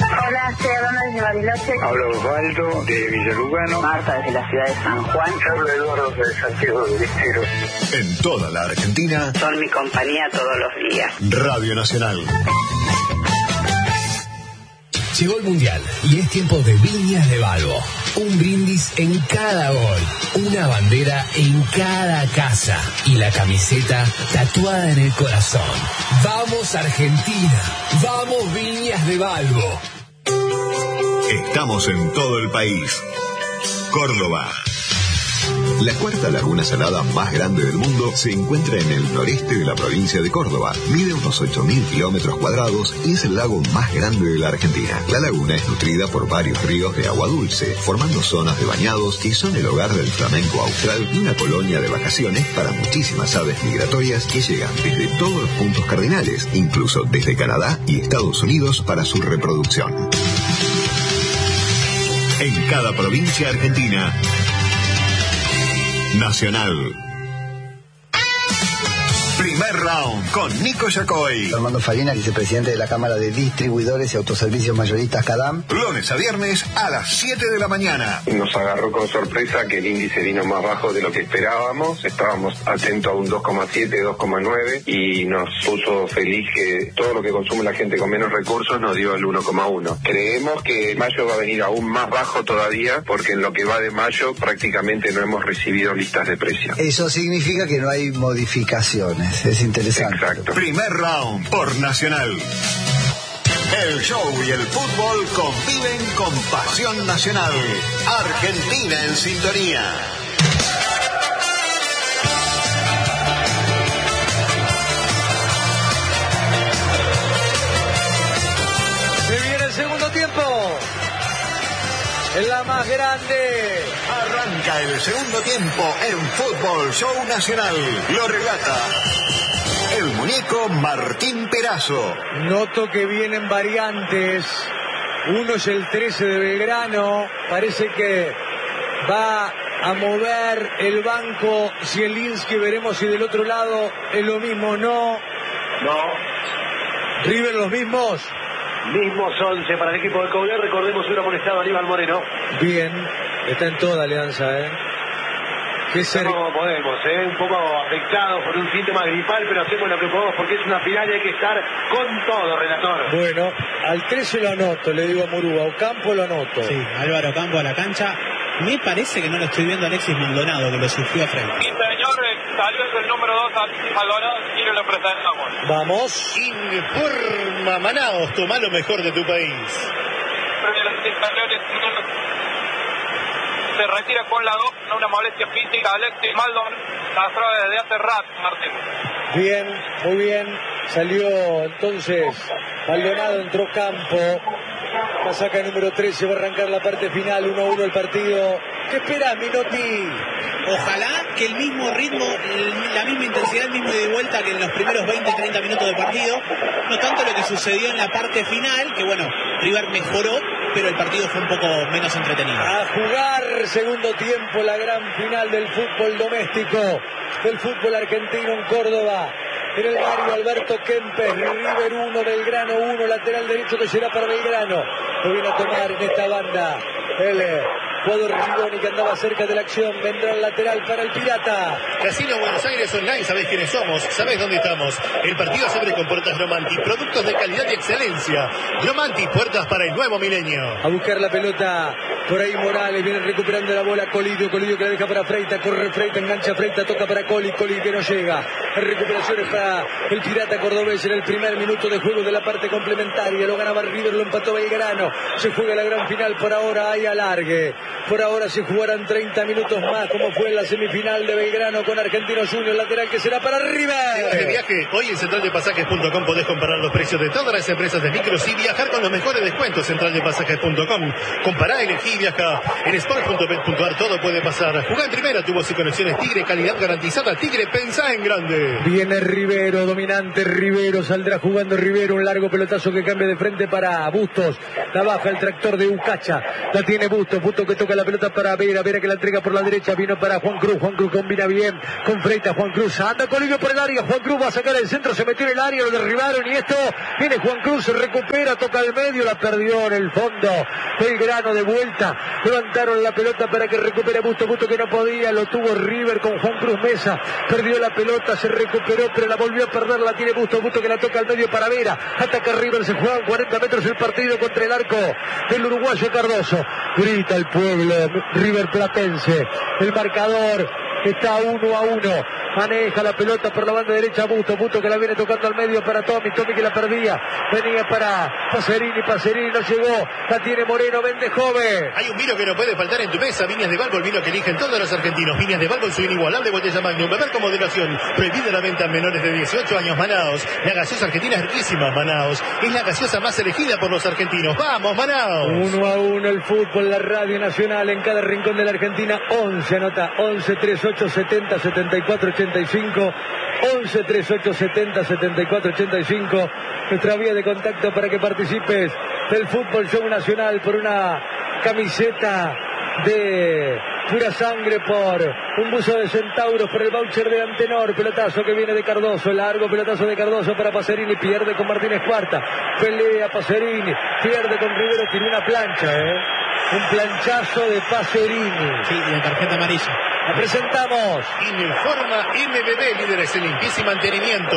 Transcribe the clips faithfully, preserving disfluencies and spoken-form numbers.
Hola, soy Ana de Bariloche. Habla Osvaldo de Villalugano. Marta desde la ciudad de San Juan. Habla Eduardo de Santiago del Estero. En toda la Argentina. Son mi compañía todos los días. Radio Nacional. Llegó el Mundial y es tiempo de Viñas de Balbo. Un brindis en cada gol, una bandera en cada casa y la camiseta tatuada en el corazón. ¡Vamos Argentina! ¡Vamos Viñas de Balbo! Estamos en todo el país. Córdoba. La cuarta laguna salada más grande del mundo se encuentra en el noreste de la provincia de Córdoba. Mide unos ocho mil kilómetros cuadrados y es el lago más grande de la Argentina. La laguna es nutrida por varios ríos de agua dulce, formando zonas de bañados y son el hogar del flamenco austral y una colonia de vacaciones para muchísimas aves migratorias que llegan desde todos los puntos cardinales, incluso desde Canadá y Estados Unidos para su reproducción. En cada provincia argentina, Nacional. Primer round con Nico Yacoy. Armando Farina, vicepresidente de la Cámara de Distribuidores y Autoservicios Mayoristas CADAM. Lunes a viernes a las siete de la mañana. Nos agarró con sorpresa que el índice vino más bajo de lo que esperábamos. Estábamos atentos a un dos coma siete, dos coma nueve y nos puso feliz que todo lo que consume la gente con menos recursos nos dio el uno coma uno. Creemos que mayo va a venir aún más bajo todavía porque en lo que va de mayo prácticamente no hemos recibido listas de precios. Eso significa que no hay modificaciones. Es interesante. Exacto. Primer round por Nacional. El show y el fútbol conviven con pasión nacional. Argentina en sintonía. Se viene el segundo tiempo. Es la más grande. Arranca el segundo tiempo en Fútbol Show Nacional. Lo relata el muñeco Martín Perazo. Noto que vienen variantes. Uno es el trece de Belgrano. Parece que va a mover el banco Zielinski. Veremos si del otro lado es lo mismo. No. No. River los mismos. Mismos once para el equipo de Coudet. Recordemos, hubiera molestado a Aníbal Moreno. Bien. Está en toda Alianza, ¿eh? Que ser... No podemos, ¿eh? Un poco afectados por un síntoma gripal, pero hacemos lo que podemos porque es una final y hay que estar con todo, relator. Bueno, al trece lo anoto, le digo a Murúa. Ocampo lo anoto. Sí, Álvaro Ocampo a la cancha. Me parece que no lo estoy viendo a Alexis Maldonado, que lo sufrió a frente. Sí, señor, salió el número dos, Alexis Maldonado, y lo presentamos. Vamos. Informa Manaos, toma lo mejor de tu país. Se retira con la dos, una molestia física, Alexis Maldonado, la prueba desde hace rato, Martín. Bien, muy bien. Salió entonces Maldonado, entró Campo. La saca número trece, va a arrancar la parte final, uno a uno el partido. ¿Qué esperas, Minotti? Ojalá que el mismo ritmo, el, la misma intensidad, el mismo ida y vuelta que en los primeros veinte treinta minutos de partido. No tanto lo que sucedió en la parte final, que bueno, River mejoró, pero el partido fue un poco menos entretenido. A jugar segundo tiempo, la gran final del fútbol doméstico, del fútbol argentino en Córdoba. En el barrio Alberto Kempes, River uno, Belgrano uno, lateral derecho que será para Belgrano. Lo viene a tomar en esta banda el jugador Rigoni, que andaba cerca de la acción. Vendrá el lateral para el Pirata. Casino Buenos Aires Online, sabés quiénes somos, sabés dónde estamos. El partido se abre con puertas Gromanti, productos de calidad y excelencia. Gromanti, puertas para el nuevo milenio. A buscar la pelota, por ahí Morales, viene recuperando la bola Colidio, Colidio que la deja para Freita, corre Freita, engancha Freita, toca para Coli, Coli que no llega. Recuperaciones para el Pirata cordobés en el primer minuto de juego de la parte complementaria. Lo ganaba River, lo empató Belgrano. Se juega la gran final, por ahora hay alargue. Por ahora se jugarán treinta minutos más, como fue en la semifinal de Belgrano con Argentinos Juniors, lateral que será para River. De viaje, hoy en central de pasajes punto com podés comparar los precios de todas las empresas de micros y viajar con los mejores descuentos. central de pasajes punto com. Compará, elegí Vení y viaja. En sport punto bet punto ar todo puede pasar. Jugá en primera, tu voz y conexiones Tigre, calidad garantizada. Tigre, pensá en grande. Viene Rivero, dominante Rivero, saldrá jugando Rivero, un largo pelotazo que cambia de frente para Bustos. La baja el tractor de Ucacha, la tiene Bustos, Bustos que toca la pelota para Vera, Vera que la entrega por la derecha, vino para Juan Cruz, Juan Cruz combina bien con Freitas, Juan Cruz anda Colillo por el área, Juan Cruz va a sacar el centro, se metió en el área, lo derribaron y esto, viene Juan Cruz, se recupera, toca al medio, la perdió en el fondo, Belgrano de vuelta, levantaron la pelota para que recupere Bustos, Bustos que no podía, lo tuvo River con Juan Cruz Mesa, perdió la pelota, se recuperó, pero la volvió a perder, la tiene Bustos, Bustos que la toca al medio para Vera, ataca River, se juega cuarenta metros el partido contra el arco del uruguayo Cardoso, grita el pueblo River Platense, el marcador está uno a uno, maneja la pelota por la banda derecha Bustos, Bustos que la viene tocando al medio para Tommy, Tommy que la perdía, venía para Pacerini, Pacerini no llegó, la tiene Moreno, vende joven. Hay un vino que no puede faltar en tu mesa, Viñas de Balbo, el vino que eligen todos los argentinos, Viñas de Balbo en su inigualable botella Magnum, beber con moderación, prohibida la venta a menores de dieciocho años. Manaos, la gaseosa argentina es riquísima, Manaos, es la gaseosa más elegida por los argentinos, vamos Manaos. Uno a uno el fútbol, la radio nacional en cada rincón de la Argentina, once, anota once, treinta y ocho, setenta, setenta y cuatro, ochenta y cinco, once, treinta y ocho, setenta, setenta y cuatro, ochenta y cinco, nuestra vía de contacto para que participes del Fútbol Show Nacional por una camiseta de pura sangre, por un buzo de centauros, por el voucher de Antenor, pelotazo que viene de Cardoso, largo pelotazo de Cardoso para Pacerini, pierde con Martínez Cuarta, pelea Pacerini, pierde con Rivero, tiene una plancha, ¿eh? Un planchazo de Pacerini. Sí, y de tarjeta amarilla. La presentamos. Informa M B B, líderes en limpieza y mantenimiento.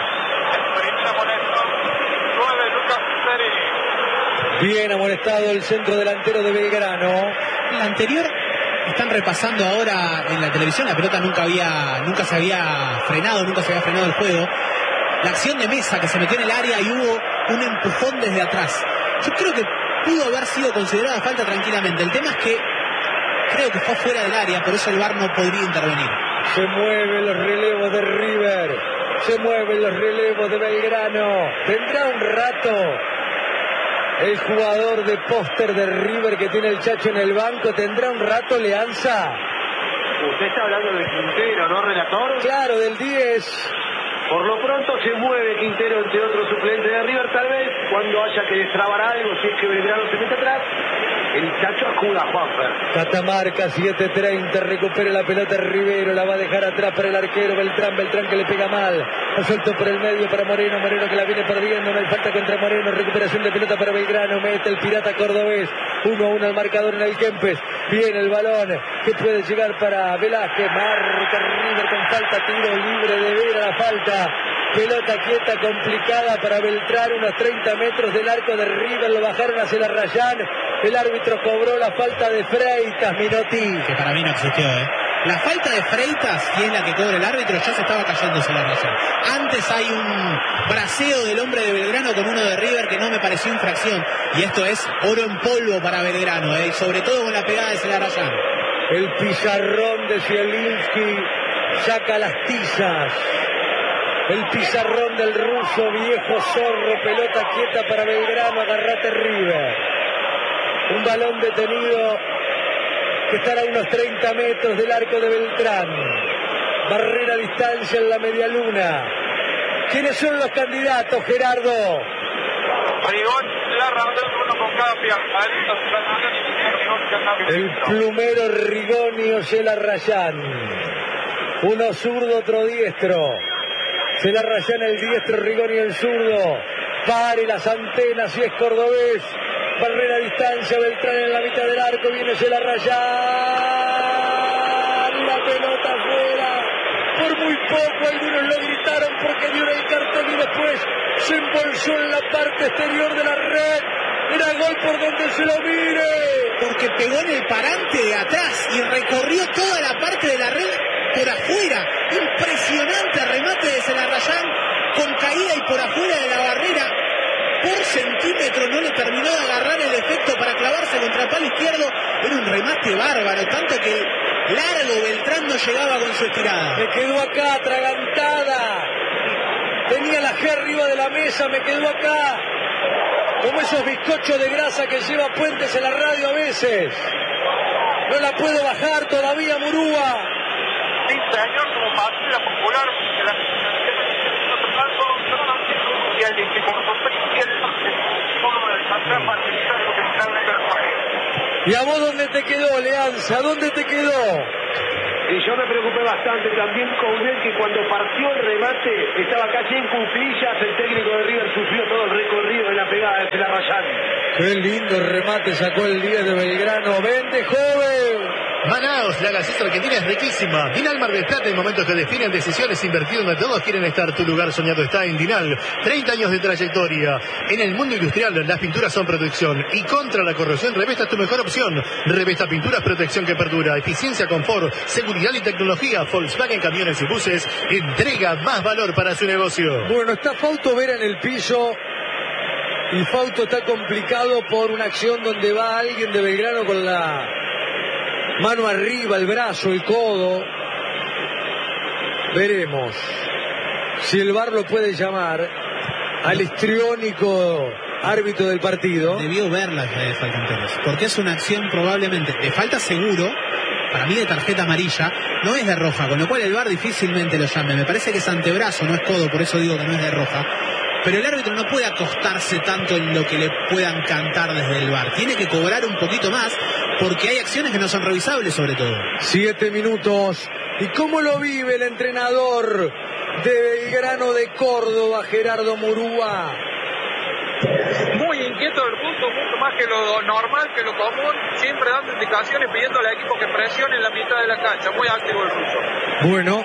Bien amonestado el centro delantero de Belgrano. El anterior, están repasando ahora en la televisión, la pelota nunca había, nunca se había frenado, nunca se había frenado el juego. La acción de Mesa que se metió en el área y hubo un empujón desde atrás. Yo creo que pudo haber sido considerada falta tranquilamente. El tema es que creo que fue fuera del área, por eso el V A R no podría intervenir. Se mueven los relevos de River, se mueven los relevos de Belgrano. Tendrá un rato el jugador de póster de River que tiene el Chacho en el banco, tendrá un rato Leanza. Usted está hablando de Quintero, ¿no, relator? Claro, del diez. Por lo pronto se mueve Quintero entre otros suplentes de River, tal vez cuando haya que destrabar algo, si es que Belgrano se mete atrás, el Chacho acuda a Juanfer. Catamarca, siete treinta, recupera la pelota Rivero, la va a dejar atrás para el arquero Beltrán, Beltrán que le pega mal, la suelto por el medio para Moreno, Moreno que la viene perdiendo, no hay falta contra Moreno, recuperación de pelota para Belgrano, mete el pirata cordobés, uno a uno al marcador en el Kempes, viene el balón, que puede llegar para Velázquez, marca River con falta, tiro libre de Vera, la falta. Pelota quieta, complicada para Beltrán, unos treinta metros del arco de River, lo bajaron hacia la Rayán, el árbitro cobró la falta de Freitas, Minotti. Que para mí no existió, ¿eh? La falta de Freitas, y es la que cobra el árbitro, ya se estaba cayéndose la Rayán. Antes hay un braceo del hombre de Belgrano con uno de River que no me pareció infracción, y esto es oro en polvo para Belgrano, ¿eh? Sobre todo con la pegada de Celarayán. El pizarrón de Zielinski saca las tizas. El pizarrón del ruso, viejo zorro, pelota quieta para Belgrano, agarrate River. Un balón detenido que estará a unos treinta metros del arco de Beltrán. Barrera a distancia en la media luna. ¿Quiénes son los candidatos, Gerardo? Rigón, Larra, uno con Capia. El plumero Rigoni, Celarayán. Uno zurdo, otro diestro. Celarayán el diestro, Rigoni el zurdo. Pare las antenas si es cordobés. Barrera a distancia, Beltrán en la mitad del arco. Viene Celarayán. La pelota afuera. Por muy poco, algunos lo gritaron porque dio el cartel y después se embolsó en la parte exterior de la red. Era gol por donde se lo mire. Porque pegó en el parante de atrás y recorrió toda la parte de la red por afuera. Impresionante remate de Celarayán con caída y por afuera de la barrera. Por centímetro no le terminó de agarrar el efecto para clavarse contra el palo izquierdo. Era un remate bárbaro, tanto que largo Beltrán no llegaba con su estirada. Me quedó acá, atragantada. Tenía la G arriba de la mesa, me quedó acá. Como esos esos bizcochos de grasa que lleva Puentes en la radio a veces. No la puede bajar todavía Murúa. Sí, señor, como patria popular de la y el que como ¿Y a vos dónde te quedó, Leanza? ¿Dónde te quedó? Y yo me preocupé bastante también con él, que cuando partió el remate estaba casi en cuclillas. El técnico de River sufrió todo el recorrido de la pegada de Pelarrayán. Qué lindo remate sacó el diez de Belgrano. ¡Vente, joven! Manaos, la gaseosa argentina es riquísima. Dinal Mar del Plata, en momentos que definen decisiones invertidas donde todos quieren estar. Tu lugar soñado está en Dinal. treinta años de trayectoria. En el mundo industrial, las pinturas son protección. Y contra la corrosión, Revesta es tu mejor opción. Revesta Pinturas, protección que perdura. Eficiencia, confort, seguridad y tecnología. Volkswagen Camiones y Buses entrega más valor para su negocio. Bueno, está Fausto Vera en el piso. Y Fausto está complicado por una acción donde va alguien de Belgrano con la mano arriba, el brazo, el codo. Veremos si el V A R lo puede llamar al histriónico árbitro del partido. Debió verla de Falcón Pérez, porque es una acción probablemente de falta seguro, para mí de tarjeta amarilla, no es de roja, con lo cual el V A R difícilmente lo llame. Me parece que es antebrazo, no es codo, por eso digo que no es de roja. Pero el árbitro no puede acostarse tanto en lo que le puedan cantar desde el V A R. Tiene que cobrar un poquito más, porque hay acciones que no son revisables, sobre todo. Siete minutos. ¿Y cómo lo vive el entrenador de Belgrano de Córdoba, Gerardo Murúa? Muy inquieto del punto, mucho más que lo normal, que lo común, siempre dando indicaciones, pidiendo al equipo que presione en la mitad de la cancha. Muy activo el ruso. Bueno,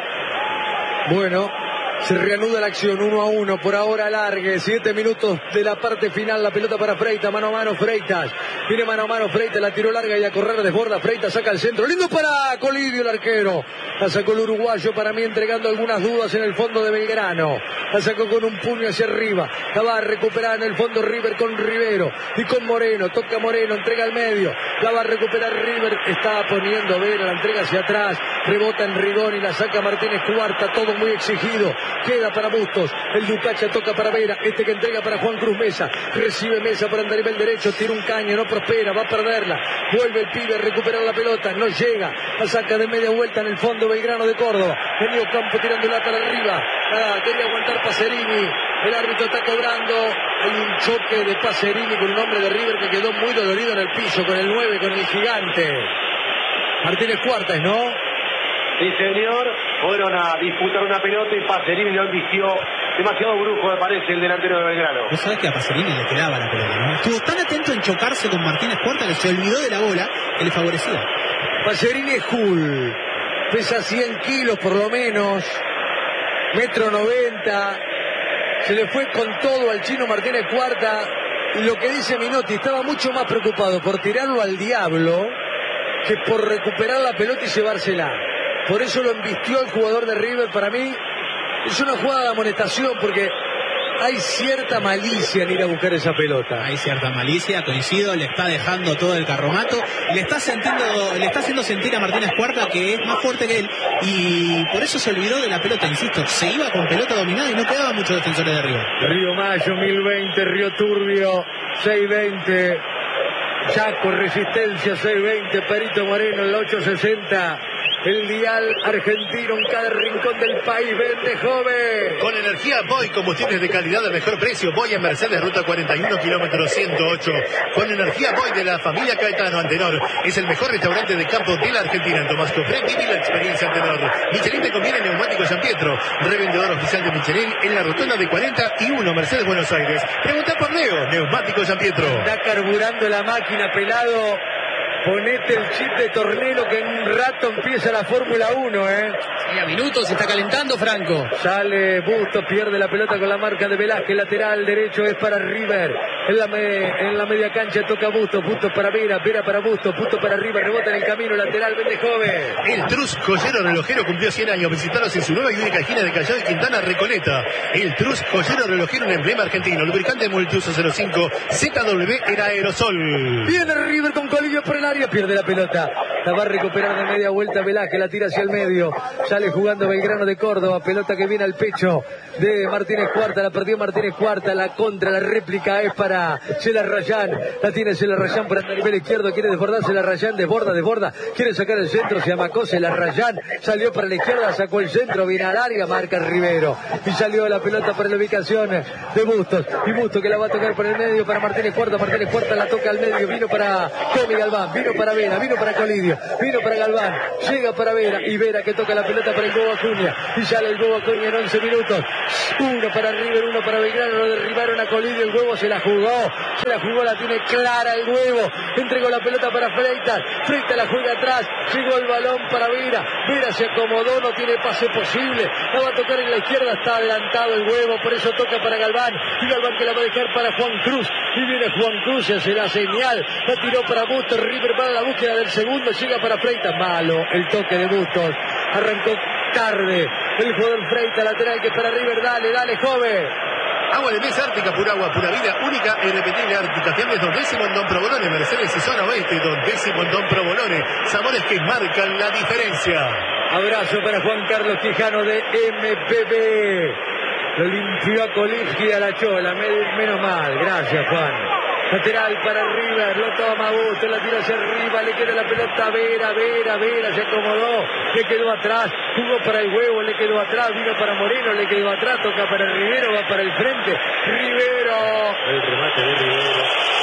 bueno. Se reanuda la acción, uno a uno, por ahora largue, siete minutos de la parte final, la pelota para Freitas, mano a mano Freitas, viene mano a mano Freitas, la tiró larga y a correr desborda, Freitas saca el centro, lindo para Colidio el arquero, la sacó el uruguayo, para mí entregando algunas dudas en el fondo de Belgrano, la sacó con un puño hacia arriba, la va a recuperar en el fondo River con Rivero y con Moreno, toca Moreno, entrega al medio, la va a recuperar River, está poniendo Vera, la entrega hacia atrás, rebota en Rigón y la saca Martínez Cuarta, todo muy exigido. Queda para Bustos, el Ducacha toca para Vera, este que entrega para Juan Cruz Mesa, recibe Mesa por andar el derecho, tira un caño, no prospera, va a perderla, vuelve el pibe a recuperar la pelota, no llega, la saca de media vuelta en el fondo Belgrano de Córdoba, Benio Campo tirándola para arriba, ah, quería aguantar Pacerini, el árbitro está cobrando, hay un choque de Pacerini con un hombre de River que quedó muy dolorido en el piso, con el nueve, con el gigante, Martínez Cuartas, ¿no? Sí, señor. Fueron a disputar una pelota y Pacerini lo embistió. Demasiado brujo, me parece, el delantero de Belgrano. Vos sabés que a Pacerini le quedaba la pelota, ¿no? Estuvo tan atento en chocarse con Martínez Cuarta que se olvidó de la bola que le favorecía. Pacerini es cool. Pesa cien kilos por lo menos. Metro noventa. Se le fue con todo al chino Martínez Cuarta. Y lo que dice Minotti, estaba mucho más preocupado por tirarlo al diablo que por recuperar la pelota y llevársela. Por eso lo embistió el jugador de River. Para mí es una jugada de amonestación porque hay cierta malicia en ir a buscar esa pelota. Hay cierta malicia, coincido, le está dejando todo el carromato, le está sintiendo, le está haciendo sentir a Martínez Cuarta que es más fuerte que él y por eso se olvidó de la pelota, insisto, se iba con pelota dominada y no quedaban muchos defensores de River. Río Mayo mil veinte, Río Turbio seiscientos veinte, Chaco Resistencia seiscientos veinte, Perito Moreno en la ochocientos sesenta. El dial argentino en cada rincón del país. Vende, joven. Con energía Boy, combustibles de calidad al mejor precio. Boy en Mercedes, ruta cuarenta y uno, kilómetro ciento ocho. Con energía Boy de la familia Caetano, Antenor. Es el mejor restaurante de campo de la Argentina. En Tomás Cofré, vive la experiencia Antenor. Michelin te conviene neumático San Pietro. Revendedor oficial de Michelin en la rotonda de cuarenta y uno, Mercedes, Buenos Aires. Pregunta por Leo, neumático San Pietro. Está carburando la máquina, pelado. Ponete el chip de Tornero que en un rato empieza la Fórmula uno, ¿eh? Sí, a minutos, se está calentando Franco. Sale Bustos, pierde la pelota con la marca de Velázquez, lateral derecho es para River. En la, me, en la media cancha toca Bustos, Bustos para Vera, Vera para Bustos, Bustos para River, rebota en el camino, lateral, vende joven. El Trus Joyero Relojero cumplió cien años. Visitaros en su nueva y única esquina de Callao y Quintana, Recoleta. El Trus Joyero Relojero, un emblema argentino. Lubricante multiuso cero cinco, Z W era aerosol. Viene River con Colidio por el área, pierde la pelota. La va a recuperar de media vuelta Velázquez, la tira hacia el medio. Sale jugando Belgrano de Córdoba, pelota que viene al pecho de Martínez Cuarta, la perdió Martínez Cuarta, la contra, la réplica es para para Celarrayán. La tiene Celarrayán por el nivel izquierdo. Quiere desbordar Celarrayán. Desborda, desborda. Quiere sacar el centro. Se amacó Celarrayán. Salió para la izquierda. Sacó el centro. Viene al área. Marca Rivero. Y salió la pelota para la ubicación de Bustos. Y Bustos que la va a tocar por el medio para Martínez Cuarta. Martínez Cuarta la toca al medio. Vino para Tommy Galván. Vino para Vera. Vino para Colidio. Vino para Galván. Llega para Vera. Y Vera que toca la pelota para el Bobo Acuña. Y sale el Bobo Acuña en once minutos. Uno para River, uno para Belgrano. Lo derribaron a Colidio. El Huevo se la jugó. Se la jugó, la tiene clara el Huevo. Entregó la pelota para Freitas. Freitas la juega atrás. Llegó el balón para Vera. Vera se acomodó. No tiene pase posible. La va a tocar en la izquierda. Está adelantado el Huevo. Por eso toca para Galván. Y Galván que la va a dejar para Juan Cruz. Y viene Juan Cruz. Se hace la señal. La tiró para Bustos. River para la búsqueda del segundo. Llega para Freitas. Malo el toque de Bustos. Arrancó tarde el jugador Freitas, lateral que para River. Dale, dale, joven. Agua de mesa Ártica, pura agua, pura vida, única e irrepetible Ártica. Fiambres Don Décimo en Don Provolone, Mercedes y Zona Oeste, Don Décimo en Don Provolone. Sabores que marcan la diferencia. Abrazo para Juan Carlos Quijano de M P B. Lo limpió a Coligio y a la Chola. Menos mal, gracias Juan. Lateral para River, lo toma Bustos, la tira hacia arriba, le queda la pelota a Vera, Vera, Vera, se acomodó, le quedó atrás, jugó para el Huevo, le quedó atrás, vino para Moreno, le quedó atrás, toca para Rivero, va para el frente, Rivero, el remate de Rivero.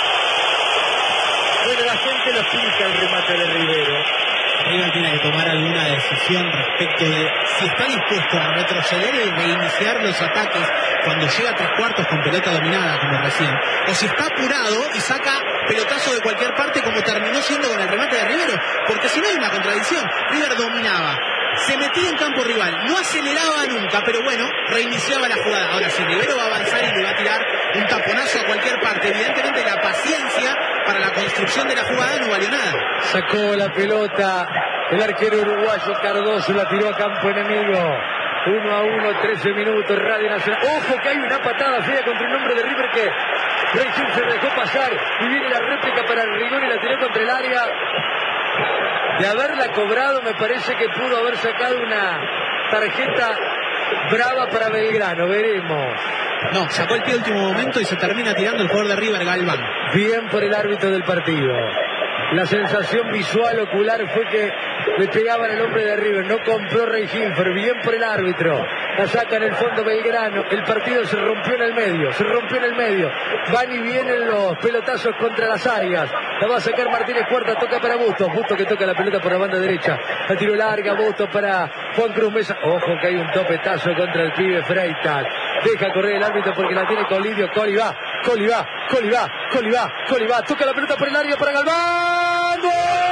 Bueno, la gente lo pica el remate de Rivero. River tiene que tomar alguna decisión respecto de si está dispuesto a retroceder y reiniciar los ataques cuando llega a tres cuartos con pelota dominada como recién, o si está apurado y saca pelotazo de cualquier parte como terminó siendo con el remate de Rivero, porque si no hay una contradicción. River dominaba, se metía en campo rival, no aceleraba nunca, pero bueno, reiniciaba la jugada. Ahora si Rivero va a avanzar y le va a tirar un taponazo a cualquier parte, evidentemente la paciencia para la construcción de la jugada no valió nada. Sacó la pelota el arquero uruguayo Cardoso, la tiró a campo enemigo. Uno a uno, trece minutos, Radio Nacional. Ojo que hay una patada fea contra el nombre de River que Reyes se dejó pasar y viene la réplica para Rigoni, la tiró contra el área. De haberla cobrado me parece que pudo haber sacado una tarjeta brava para Belgrano, veremos. No, sacó el pie último momento y se termina tirando el jugador de River, Galván. Bien por el árbitro del partido. La sensación visual ocular fue que le pegaban al hombre de River. No compró Rey Hilfer. Bien por el árbitro. La saca en el fondo Belgrano. El partido se rompió en el medio. Se rompió en el medio. Van y vienen los pelotazos contra las áreas. La va a sacar Martínez Cuarta. Toca para Bustos. Bustos que toca la pelota por la banda derecha. La tiró larga. Bustos para Juan Cruz Mesa. Ojo que hay un topetazo contra el pibe Freitas. Deja correr el árbitro porque la tiene Colidio. Coli va. Coli va. Coli va. Coli va. Coli va. Toca la pelota por el área para Galván. ¡Gol!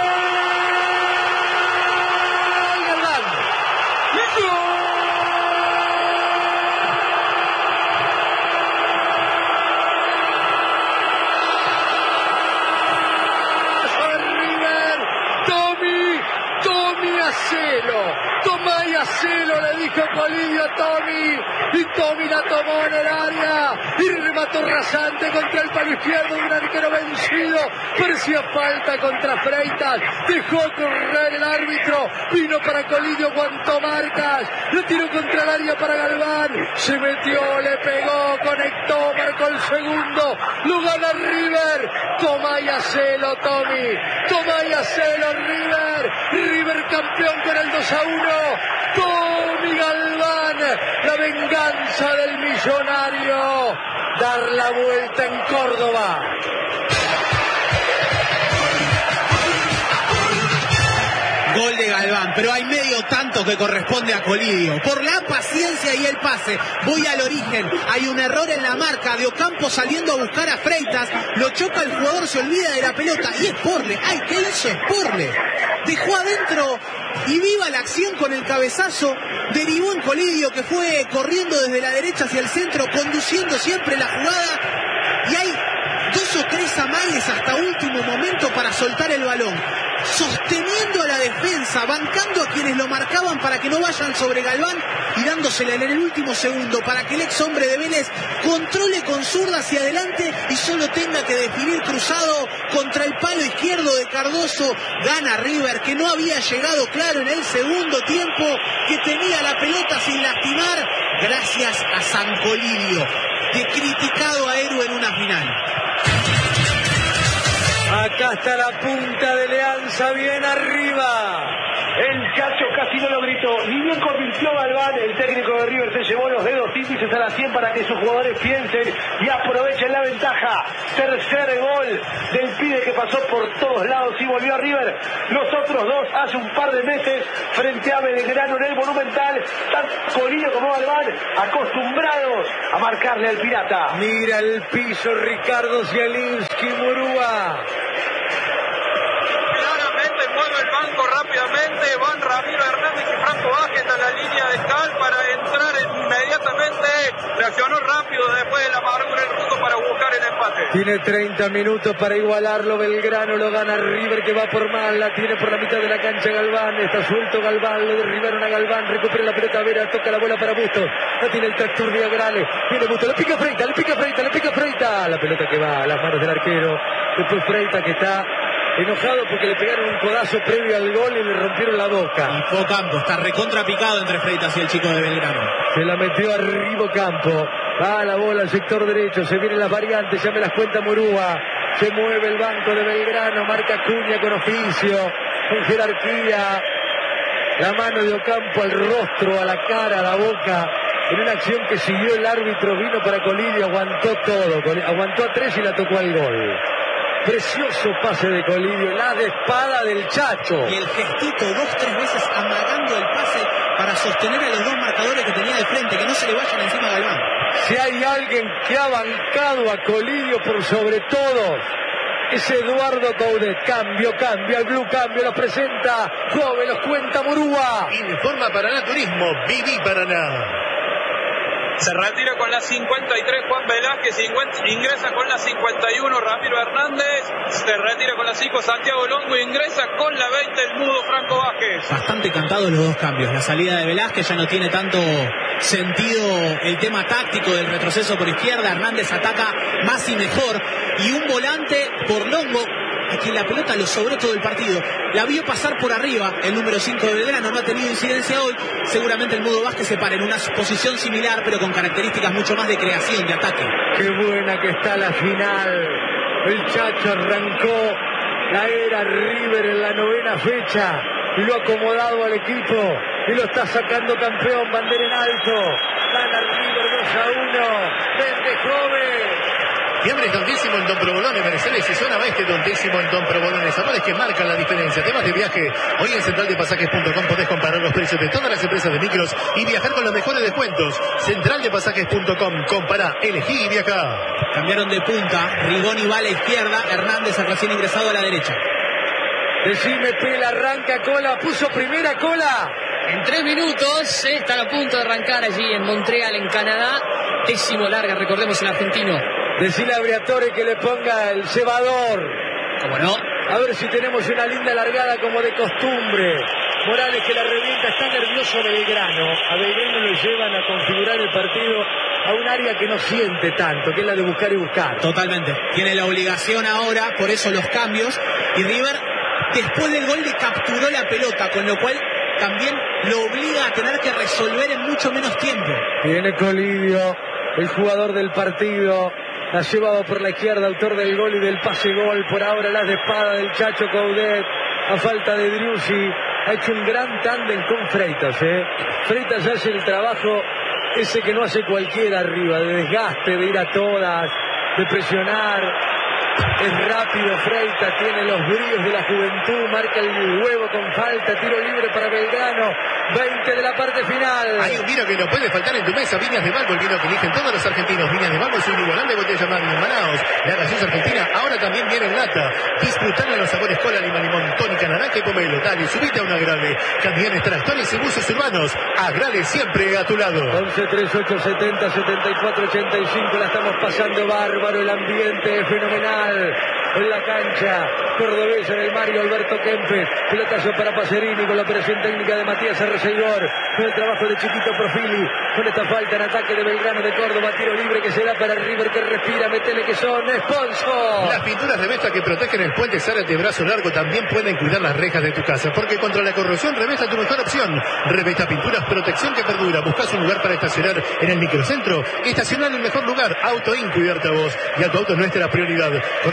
¡Galván! ¡Gol! River, Tommy, Tommy hacelo, toma y hacelo, le dijo Colidio a Tommy, y Tommy la tomó en el área, y remató rasante contra el palo izquierdo de un arquero vencido, parecía falta contra Freitas, dejó correr el árbitro, vino para Colidio, aguantó marcas, lo tiró contra el área para Galván, se metió, le pegó, conectó, marcó el segundo, lo gana River, toma y hacelo Tommy, toma y hacelo River, River campeón con el dos a uno, Tommy Galván, la venganza del millonario, dar la vuelta en Córdoba. Gol de Galván, pero hay medio tanto que corresponde a Colidio. Por la paciencia y el pase, voy al origen. Hay un error en la marca de Ocampo saliendo a buscar a Freitas. Lo choca el jugador, se olvida de la pelota. Y Sporle, ¡ay, qué hizo Sporle! Dejó adentro y viva la acción con el cabezazo. Derivó en Colidio, que fue corriendo desde la derecha hacia el centro, conduciendo siempre la jugada. Y hay dos o tres amagues hasta último momento para soltar el balón, sosteniendo a la defensa, bancando a quienes lo marcaban para que no vayan sobre Galván y dándosela en el último segundo para que el ex hombre de Vélez controle con zurda hacia adelante y solo tenga que definir cruzado contra el palo izquierdo de Cardoso. Gana River, que no había llegado claro en el segundo tiempo, que tenía la pelota sin lastimar, gracias a San Colidio, de criticado a héroe en una final. hasta la punta de Leanza, bien arriba. El Chacho casi no lo gritó, ni bien convirtió Galván, el técnico de River se llevó los dedos índices a la cien para que sus jugadores piensen y aprovechen la ventaja. Tercer gol del pibe que pasó por todos lados y volvió a River. Los otros dos hace un par de meses frente a Belgrano en el Monumental, tanto Colillo como Galván acostumbrados a marcarle al Pirata. Mira el piso Ricardo Zielinski, Murúa. Mueve el banco rápidamente, van Ramiro Hernández y Franco Vázquez a la línea de cal para entrar inmediatamente. Reaccionó rápido después de la amargura del ruso para buscar el empate. Tiene treinta minutos para igualarlo. Belgrano lo gana River, que va por mal. La tiene por la mitad de la cancha Galván. Está suelto Galván, lo derribaron a Galván. Recupera la pelota Vera, toca la bola para Bustos. La tiene el tractor de Agrales. Viene Bustos, le pica Freita, le pica Freita, le pica Freita. La pelota que va a las manos del arquero. Después Freita, que está enojado porque le pegaron un codazo previo al gol y le rompieron la boca. Y fue Campo, está recontra picado entre Freitas y el chico de Belgrano. Se la metió arriba Campo. Va la bola al sector derecho, se vienen las variantes, ya me las cuenta Murúa. Se mueve el banco de Belgrano, marca Cuña con oficio, con jerarquía. La mano de Ocampo al rostro, a la cara, a la boca. En una acción que siguió el árbitro, vino para Colidio, aguantó todo. Aguantó a tres y la tocó al gol. Precioso pase de Colidio, la de espada del Chacho. Y el gestito dos, tres veces amagando el pase para sostener a los dos marcadores que tenía de frente, que no se le vayan encima a Galván. Si hay alguien que ha bancado a Colidio por sobre todos, es Eduardo Coudet. Cambio, cambio, el Blue cambio, lo presenta Jove, los cuenta Murúa. Informa Paraná Turismo, Viví Paraná. Se retira con la cincuenta y tres Juan Velázquez, ingresa con la cincuenta y uno Ramiro Hernández, se retira con la cinco Santiago Longo, ingresa con la veinte el mudo Franco Vázquez. Bastante cantados los dos cambios, la salida de Velázquez ya no tiene tanto sentido el tema táctico del retroceso por izquierda, Hernández ataca más y mejor, y un volante por Longo, a quien la pelota lo sobró todo el partido. La vio pasar por arriba el número cinco de Belgrano, no ha tenido incidencia hoy. Seguramente el Mudo Vázquez se para en una posición similar, pero con características mucho más de creación, de ataque. Qué buena que está la final. El Chacho arrancó la era River en la novena fecha y lo ha acomodado al equipo y lo está sacando campeón. Bandera en alto. Gana River dos a uno. Vende Jove. Fiambre tontísimo en Don Provolone, Mercedes y zona oeste tontísimo en Don Provolone. Sabores que marcan la diferencia. Temas de viaje. Hoy en central de pasajes punto com podés comparar los precios de todas las empresas de micros y viajar con los mejores descuentos. central de pasajes punto com. Compará, elegí y viajá. Cambiaron de punta. Rigoni va a la izquierda. Hernández al recién ingresado a la derecha. Decime, Pela, arranca Cola. Puso primera Cola. En tres minutos. Están a punto de arrancar allí en Montreal, en Canadá. Décimo larga, recordemos, el argentino. Decile a Briatore que le ponga el cebador. ¿Cómo no? A ver si tenemos una linda largada como de costumbre. Morales que la revienta, está nervioso Belgrano. A Belgrano lo llevan a configurar el partido a un área que no siente tanto, que es la de buscar y buscar. Totalmente. Tiene la obligación ahora, por eso los cambios. Y River, después del gol, le capturó la pelota, con lo cual también lo obliga a tener que resolver en mucho menos tiempo. Viene Colidio, el jugador del partido. La llevado por la izquierda, autor del gol y del pase gol. Por ahora las de espada del Chacho Coudet. A falta de Driussi. Ha hecho un gran tándem con Freitas. ¿eh? Freitas hace el trabajo ese que no hace cualquiera arriba. De desgaste, de ir a todas, de presionar. Es rápido Freitas, tiene los bríos de la juventud. Marca el huevo con falta. Tiro libre para Belgrano. veinte de la parte final. Hay un vino que no puede faltar en tu mesa. Viñas de Balbo, el vino que eligen todos los argentinos. Viñas de Balbo es un inigualable botella Magnum en Manaos. La gaseosa argentina ahora también viene en lata. Disfrutando los sabores cola, lima, limón, tónica, naranja y pomelo. Dale, subite a un Agrale. Camiones, tractores y buses urbanos. Agrale siempre a tu lado. once, treinta y ocho, setenta, setenta y cuatro, ochenta y cinco. La estamos pasando bárbaro. El ambiente es fenomenal. En la cancha cordobesa del Mario Alberto Kempes. Pelotazo para Pacerini con la operación técnica de Matías Arreceidor. Con el trabajo de Chiquito Profili. Con esta falta en ataque de Belgrano de Córdoba. Tiro libre que se da para River que respira. Metele que son sponsor. Las pinturas Revesta que protegen el puente Zárate brazo largo también pueden cuidar las rejas de tu casa. Porque contra la corrosión Revesta tu mejor opción. Revesta Pinturas, protección que perdura. ¿Buscas un lugar para estacionar en el microcentro? Estacionar en el mejor lugar. Auto In, cuidarte a vos. Y a tu auto es nuestra prioridad. Corrientes seiscientos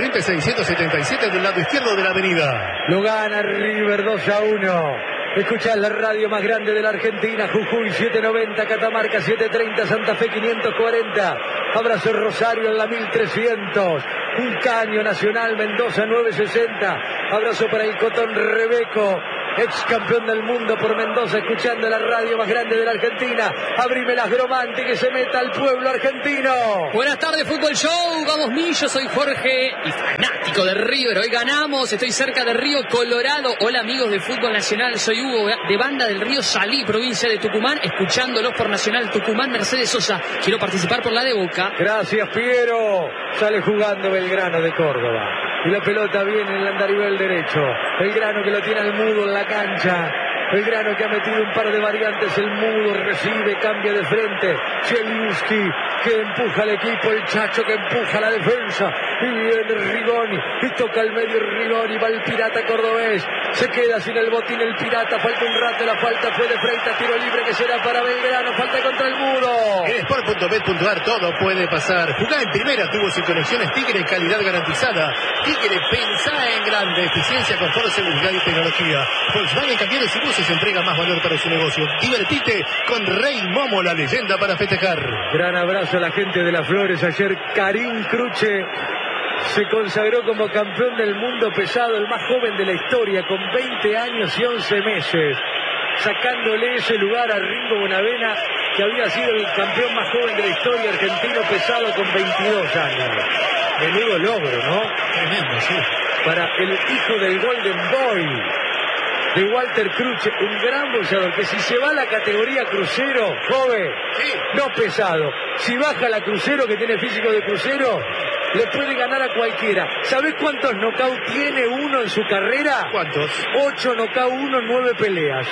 novecientos setenta y siete del lado izquierdo de la avenida. Lo gana River dos a uno. Escuchás la radio más grande de la Argentina, Jujuy setecientos noventa, Catamarca setecientos treinta, Santa Fe quinientos cuarenta, Abrazo Rosario en la mil trescientos, Un Caño Nacional Mendoza novecientos sesenta, abrazo para el Cotón Rebeco, ex campeón del mundo por Mendoza, escuchando la radio más grande de la Argentina. Abrime las Gromante, que se meta al pueblo argentino. Buenas tardes, Fútbol Show. Vamos, Millo, soy Jorge y fanático de River. Hoy ganamos, estoy cerca de Río Colorado. Hola, amigos de Fútbol Nacional. Soy Hugo, de Banda del Río Salí, provincia de Tucumán, escuchándolos por Nacional Tucumán. Mercedes Sosa, quiero participar por la de Boca. Gracias, Piero. Sale jugando Belgrano de Córdoba. Y la pelota viene en el andarivel derecho. Belgrano que lo tiene al Mudo en la cancha. Belgrano que ha metido un par de variantes. El Mudo recibe, cambia de frente. Cheliuski que empuja al equipo. El Chacho que empuja a la defensa. Y viene Rigoni. Y toca al medio Rigoni. Va el Pirata cordobés. Se queda sin el botín el Pirata. Falta un rato. La falta fue de Freitas. Tiro libre que será para Belgrano. Falta contra el Mudo. En sport punto bet punto ar todo puede pasar. Jugá en primera. Tuvo sin conexiones Tigre. Calidad garantizada. Tigre, pensá en grande. Eficiencia, confort, seguridad y tecnología. Volkswagen Camiones y Buses entrega más valor para su negocio. Divertite con Rey Momo, la leyenda para festejar. Gran abrazo a la gente de Las Flores. Ayer Karim Cruche se consagró como campeón del mundo pesado, el más joven de la historia, con veinte años y once meses, sacándole ese lugar a Ringo Bonavena, que había sido el campeón más joven de la historia argentino pesado con veintidós años. Menudo logro, ¿no? Tremendo, sí. Para el hijo del Golden Boy de Walter Cruche, un gran boxeador que si se va a la categoría crucero, joven, Sí. no pesado, si baja la crucero, que tiene físico de crucero, le puede ganar a cualquiera. ¿Sabés cuántos knockouts tiene uno en su carrera? ¿Cuántos? Ocho knockouts, uno, nueve peleas.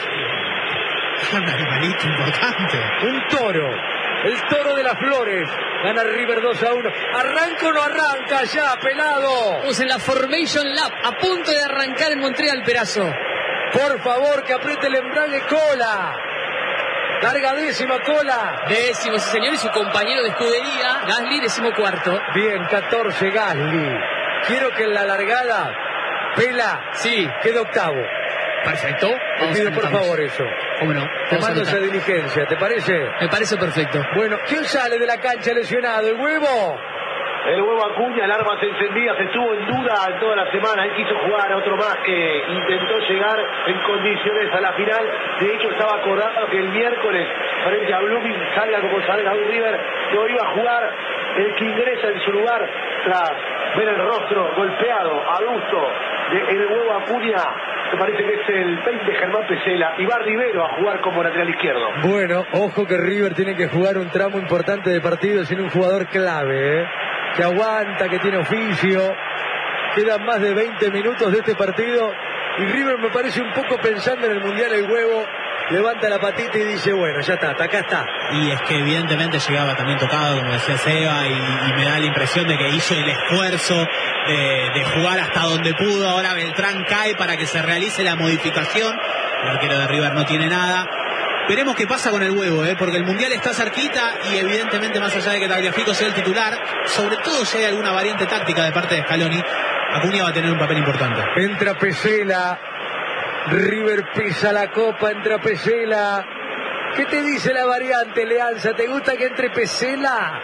Un animalito importante. Un toro. El Toro de Las Flores. Gana River dos a uno. ¿Arranca o no arranca ya, pelado? Estamos en la Formation Lab, a punto de arrancar en Montreal, Perazo. Por favor, que apriete el embrague, Cola. Larga décima, Cola. Décimo, sí, señor, y su compañero de escudería, Gasly, décimo cuarto. Bien, catorce, Gasly. Quiero que en la largada, Pela, Sí, quede octavo. perfecto. Te Vamos, pido por anotamos. favor eso. ¿Cómo no? Te Vamos a mando esa anotar. diligencia, ¿te parece? Me parece perfecto. Bueno, ¿quién sale de la cancha lesionado? ¿El Huevo? El Huevo Acuña, alarmas encendidas, estuvo en duda en toda la semana. Él quiso jugar a otro más que intentó llegar en condiciones a la final. De hecho, estaba acordado que el miércoles, frente a Blooming, salga como salga un River, no iba a jugar. El que ingresa en su lugar, tras ver el rostro golpeado, adusto, de el Huevo Acuña, me parece que es el veinte Germán Pesela, y va Rivero a jugar como lateral izquierdo. Bueno, ojo que River tiene que jugar un tramo importante de partido sin un jugador clave, ¿eh? Que aguanta, que tiene oficio. Quedan más de veinte minutos de este partido y River me parece un poco pensando en el Mundial. El Huevo levanta la patita y dice, bueno, ya está, acá está. Y es que evidentemente llegaba también tocado, como decía Seba, y, y me da la impresión de que hizo el esfuerzo de, de jugar hasta donde pudo. Ahora Beltrán cae para que se realice la modificación. El arquero de River no tiene nada. Veremos qué pasa con el Huevo, ¿eh? Porque el Mundial está cerquita y evidentemente, más allá de que Tagliafico sea el titular, sobre todo si hay alguna variante táctica de parte de Scaloni, Acuña va a tener un papel importante. Entra Pesela, River pisa la copa, entra Pesela. ¿Qué te dice la variante, Leanza? ¿Te gusta que entre Pesela?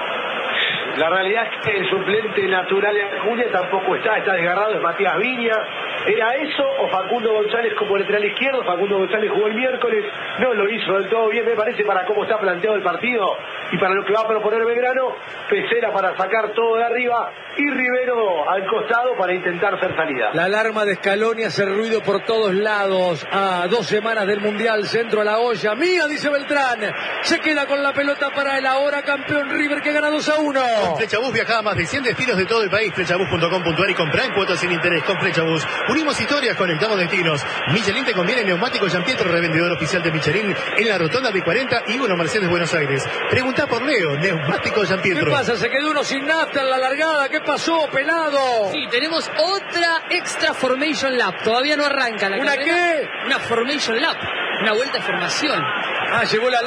La realidad es que el suplente natural de Acuña tampoco está, está desgarrado, es Matías Viña. ¿Era eso o Facundo González como lateral izquierdo? Facundo González jugó el miércoles, no lo hizo del todo bien, me parece, para cómo está planteado el partido y para lo que va a proponer Belgrano. Pesela para sacar todo de arriba y Rivero al costado para intentar hacer salida. La alarma de Scaloni hace ruido por todos lados. A dos semanas del Mundial, centro a la olla. Mía, dice Beltrán. Se queda con la pelota para el ahora campeón River, que gana dos a uno. Con Flechabús viaja a más de cien destinos de todo el país. Flechabús punto com punto ar y compra en cuotas sin interés con Flechabús. Unimos historias, conectamos destinos. Michelin te conviene neumático Gianpietro, revendedor oficial de Michelin en la rotonda de cuarenta y uno Mercedes Buenos Aires. Preguntá por Leo, neumático Gianpietro. ¿Qué pasa? Se quedó uno sin nafta en la largada. ¿Qué pasó, pelado? Sí, tenemos otra extra Formation Lap. Todavía no arranca la ¿Una carrera. qué? Una Formation Lap. Una vuelta de formación. Ah, llegó la lap.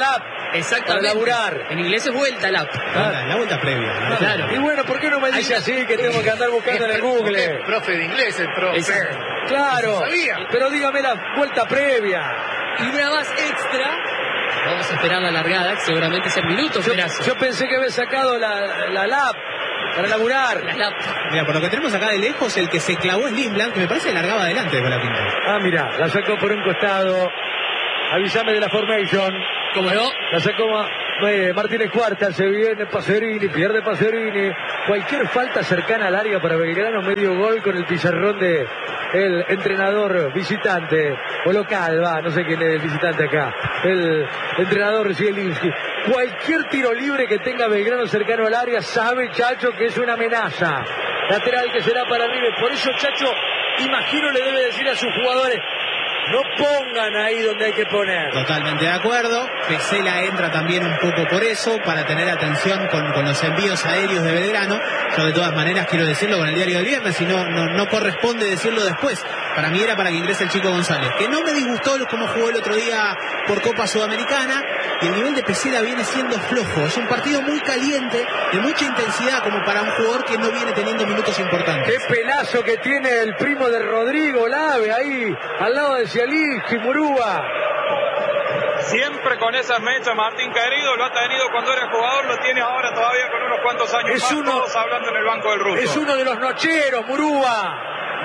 Exactamente. Para laburar. En inglés es vuelta lap. La, la vuelta previa. La Claro. Y bueno, ¿por qué no me dice Ahí- así que tengo que andar buscando en el Google? Es profe de inglés, el profe. Exacto. Claro, Sabía. pero dígame la vuelta previa. Y una más extra. Vamos a esperar la largada, que seguramente es en minutos. Yo, Perazzo. yo pensé que había sacado la, la lap para laburar. La lap. Mira, por lo que tenemos acá de lejos, el que se clavó es Lindblad, que me parece que largaba adelante con la pinta. Ah, mira, la sacó por un costado. Avísame de la formation. ¿Cómo no? La sacó Ma- eh, Martínez Cuarta, se viene Pacerini, pierde Pacerini. Cualquier falta cercana al área para Belgrano, medio gol con el pizarrón de el entrenador visitante o local, va, no sé quién es el visitante acá. El entrenador Zielinski. Cualquier tiro libre que tenga Belgrano cercano al área, sabe Chacho que es una amenaza. Lateral que será para River. Por eso Chacho, imagino, le debe decir a sus jugadores: no pongan ahí donde hay que poner. Totalmente de acuerdo. Pesela entra también un poco por eso, para tener atención con, con los envíos aéreos de Belgrano. Yo de todas maneras quiero decirlo con el diario del viernes, y no, no, no corresponde decirlo después. Para mí era para que ingrese el Chico González, que no me disgustó cómo jugó el otro día por Copa Sudamericana, y el nivel de Pesela viene siendo flojo. Es un partido muy caliente, de mucha intensidad, como para un jugador que no viene teniendo minutos importantes. Qué pelazo que tiene el primo de Rodrigo Lave ahí, al lado de Zielinski, Murúa. Siempre con esas mechas, Martín querido, lo ha tenido cuando era jugador, lo tiene ahora todavía con unos cuantos años Es más, uno- todos hablando en el banco del ruso. Es uno de los nocheros, Murúa.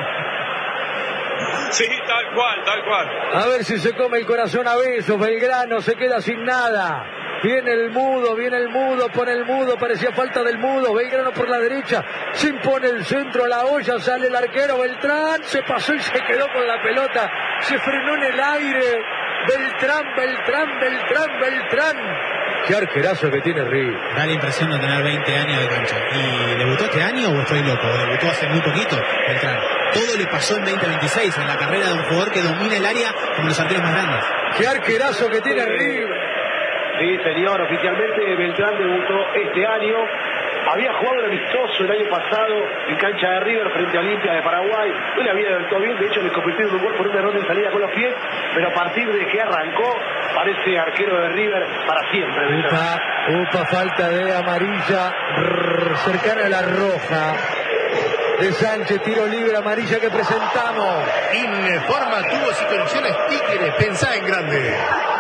Sí, tal cual, tal cual. A ver si se come el corazón a besos. Belgrano se queda sin nada. Viene el mudo, viene el mudo, pone el mudo, parecía falta del mudo. Belgrano por la derecha, se impone el centro, la olla, sale el arquero Beltrán, se pasó y se quedó con la pelota, se frenó en el aire. Beltrán, Beltrán, Beltrán, Beltrán. Qué arquerazo que tiene River. Da la impresión de tener veinte años de cancha. ¿Y debutó este año o estoy loco? Debutó hace muy poquito, Beltrán. Todo le pasó en veinte veintiséis, en la carrera de un jugador que domina el área como los arqueros más grandes. Qué arquerazo que tiene River. Sí, señor, oficialmente Beltrán debutó este año. Había jugado el amistoso el año pasado en cancha de River frente a Olimpia de Paraguay. No le había debutado bien, de hecho le convirtió en un gol por un error de salida con los pies, pero a partir de que arrancó, parece arquero de River para siempre. Beltrán. Upa, upa, falta de amarilla rrr, cercana a la roja de Sánchez, tiro libre, amarilla que presentamos. Informa tubos y conexiones Tigre, pensá en grande.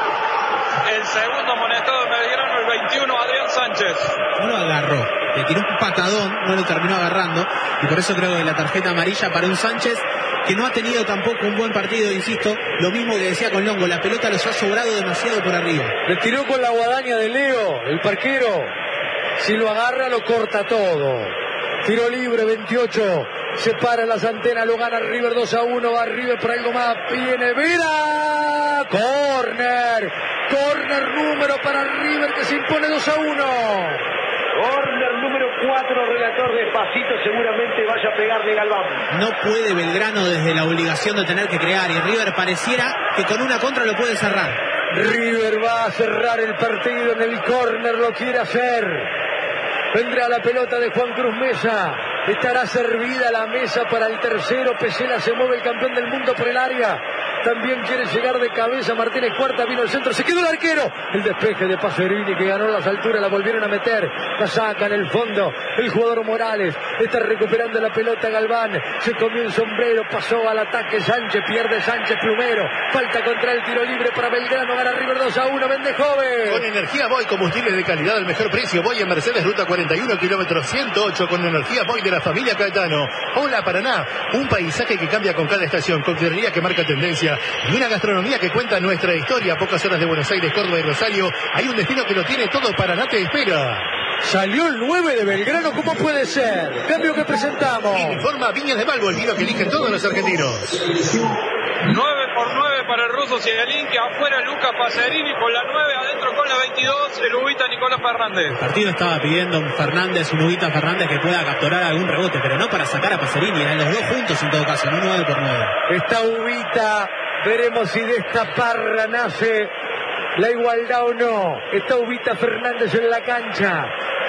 El segundo amonestado de Belgrano, el veintiuno, Adrián Sánchez. No lo agarró, le tiró un patadón, no lo terminó agarrando, y por eso creo que la tarjeta amarilla para un Sánchez que no ha tenido tampoco un buen partido, insisto, lo mismo que decía con Longo, la pelota los ha sobrado demasiado por arriba. Le tiró con la guadaña de Leo, el parquero. Si lo agarra, lo corta todo. Tiro libre, veintiocho. Se para las antenas, lo gana River dos a uno. Va River por algo más. Viene Vera. Corner. Corner número para River que se impone dos a uno. Corner número cuatro, relator despacito, seguramente vaya a pegarle Galván. No puede Belgrano desde la obligación de tener que crear, y River pareciera que con una contra lo puede cerrar. River va a cerrar el partido en el córner, lo quiere hacer. Vendrá la pelota de Juan Cruz Mesa. Estará servida la mesa para el tercero. Pesela se mueve, el campeón del mundo por el área. También quiere llegar de cabeza Martínez Cuarta, vino el centro, se quedó el arquero. El despeje de Pacerini que ganó las alturas, la volvieron a meter. La saca en el fondo el jugador Morales. Está recuperando la pelota Galván. Se comió el sombrero, pasó al ataque Sánchez, pierde Sánchez Plumero. Falta contra el tiro libre para Belgrano, gana River dos a uno, vende joven. Con energía Boy, combustibles de calidad al mejor precio. Boy en Mercedes, ruta cuarenta y uno, kilómetro ciento ocho, con energía Boy de la familia Caetano. Hola Paraná, un paisaje que cambia con cada estación, coctelería que marca tendencia y una gastronomía que cuenta nuestra historia. A pocas horas de Buenos Aires, Córdoba y Rosario, hay un destino que lo tiene todo. Paraná te espera. Salió el nueve de Belgrano, ¿cómo puede ser? Cambio que presentamos. Informa Viñas de Balbo, el vino que eligen todos los argentinos. nueve por nueve para el ruso Zielinski, afuera Lucas Pacerini con la nueve, adentro con la veintidós, el Ubita Nicolás Fernández. El partido estaba pidiendo un Fernández, un Ubita Fernández que pueda capturar algún rebote, pero no para sacar a Pacerini, eran los dos juntos en todo caso, no nueve por nueve. Está Ubita, veremos si de esta parra nace la igualdad o no. Está Ubita Fernández en la cancha.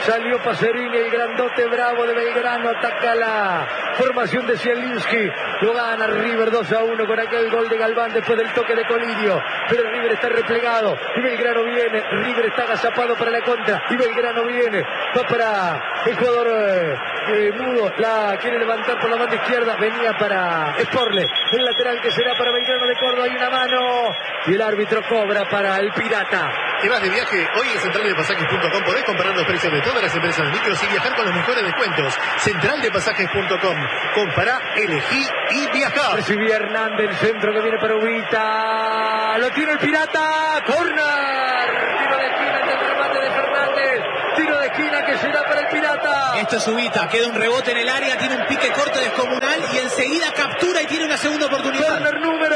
Salió Pacerini, el grandote bravo de Belgrano. Ataca la formación de Zielinski. Lo gana River dos a uno con aquel gol de Galván después del toque de Colidio. Pero River está replegado y Belgrano viene. River está agazapado para la contra y Belgrano viene. Va para el jugador eh, eh, Mudo. La quiere levantar por la banda izquierda. Venía para Sporle. El lateral que será para Belgrano de Córdoba. Hay una mano y el árbitro cobra para el Pirata. ¿Te vas de viaje? Hoy en central de pasajes punto com podés comparar los precios de todas las empresas de micros y viajar con los mejores descuentos. central de pasajes punto com. Compará, elegí y viajá. Recibía Hernández, el centro que viene para Ubita. Lo tiene el Pirata. ¡Corner! Tiro de esquina ante el remate de Fernández. Tiro de esquina que será para el Pirata. Esto es Ubita. Queda un rebote en el área. Tiene un pique corto descomunal y enseguida captura y tiene una segunda oportunidad. Corner número.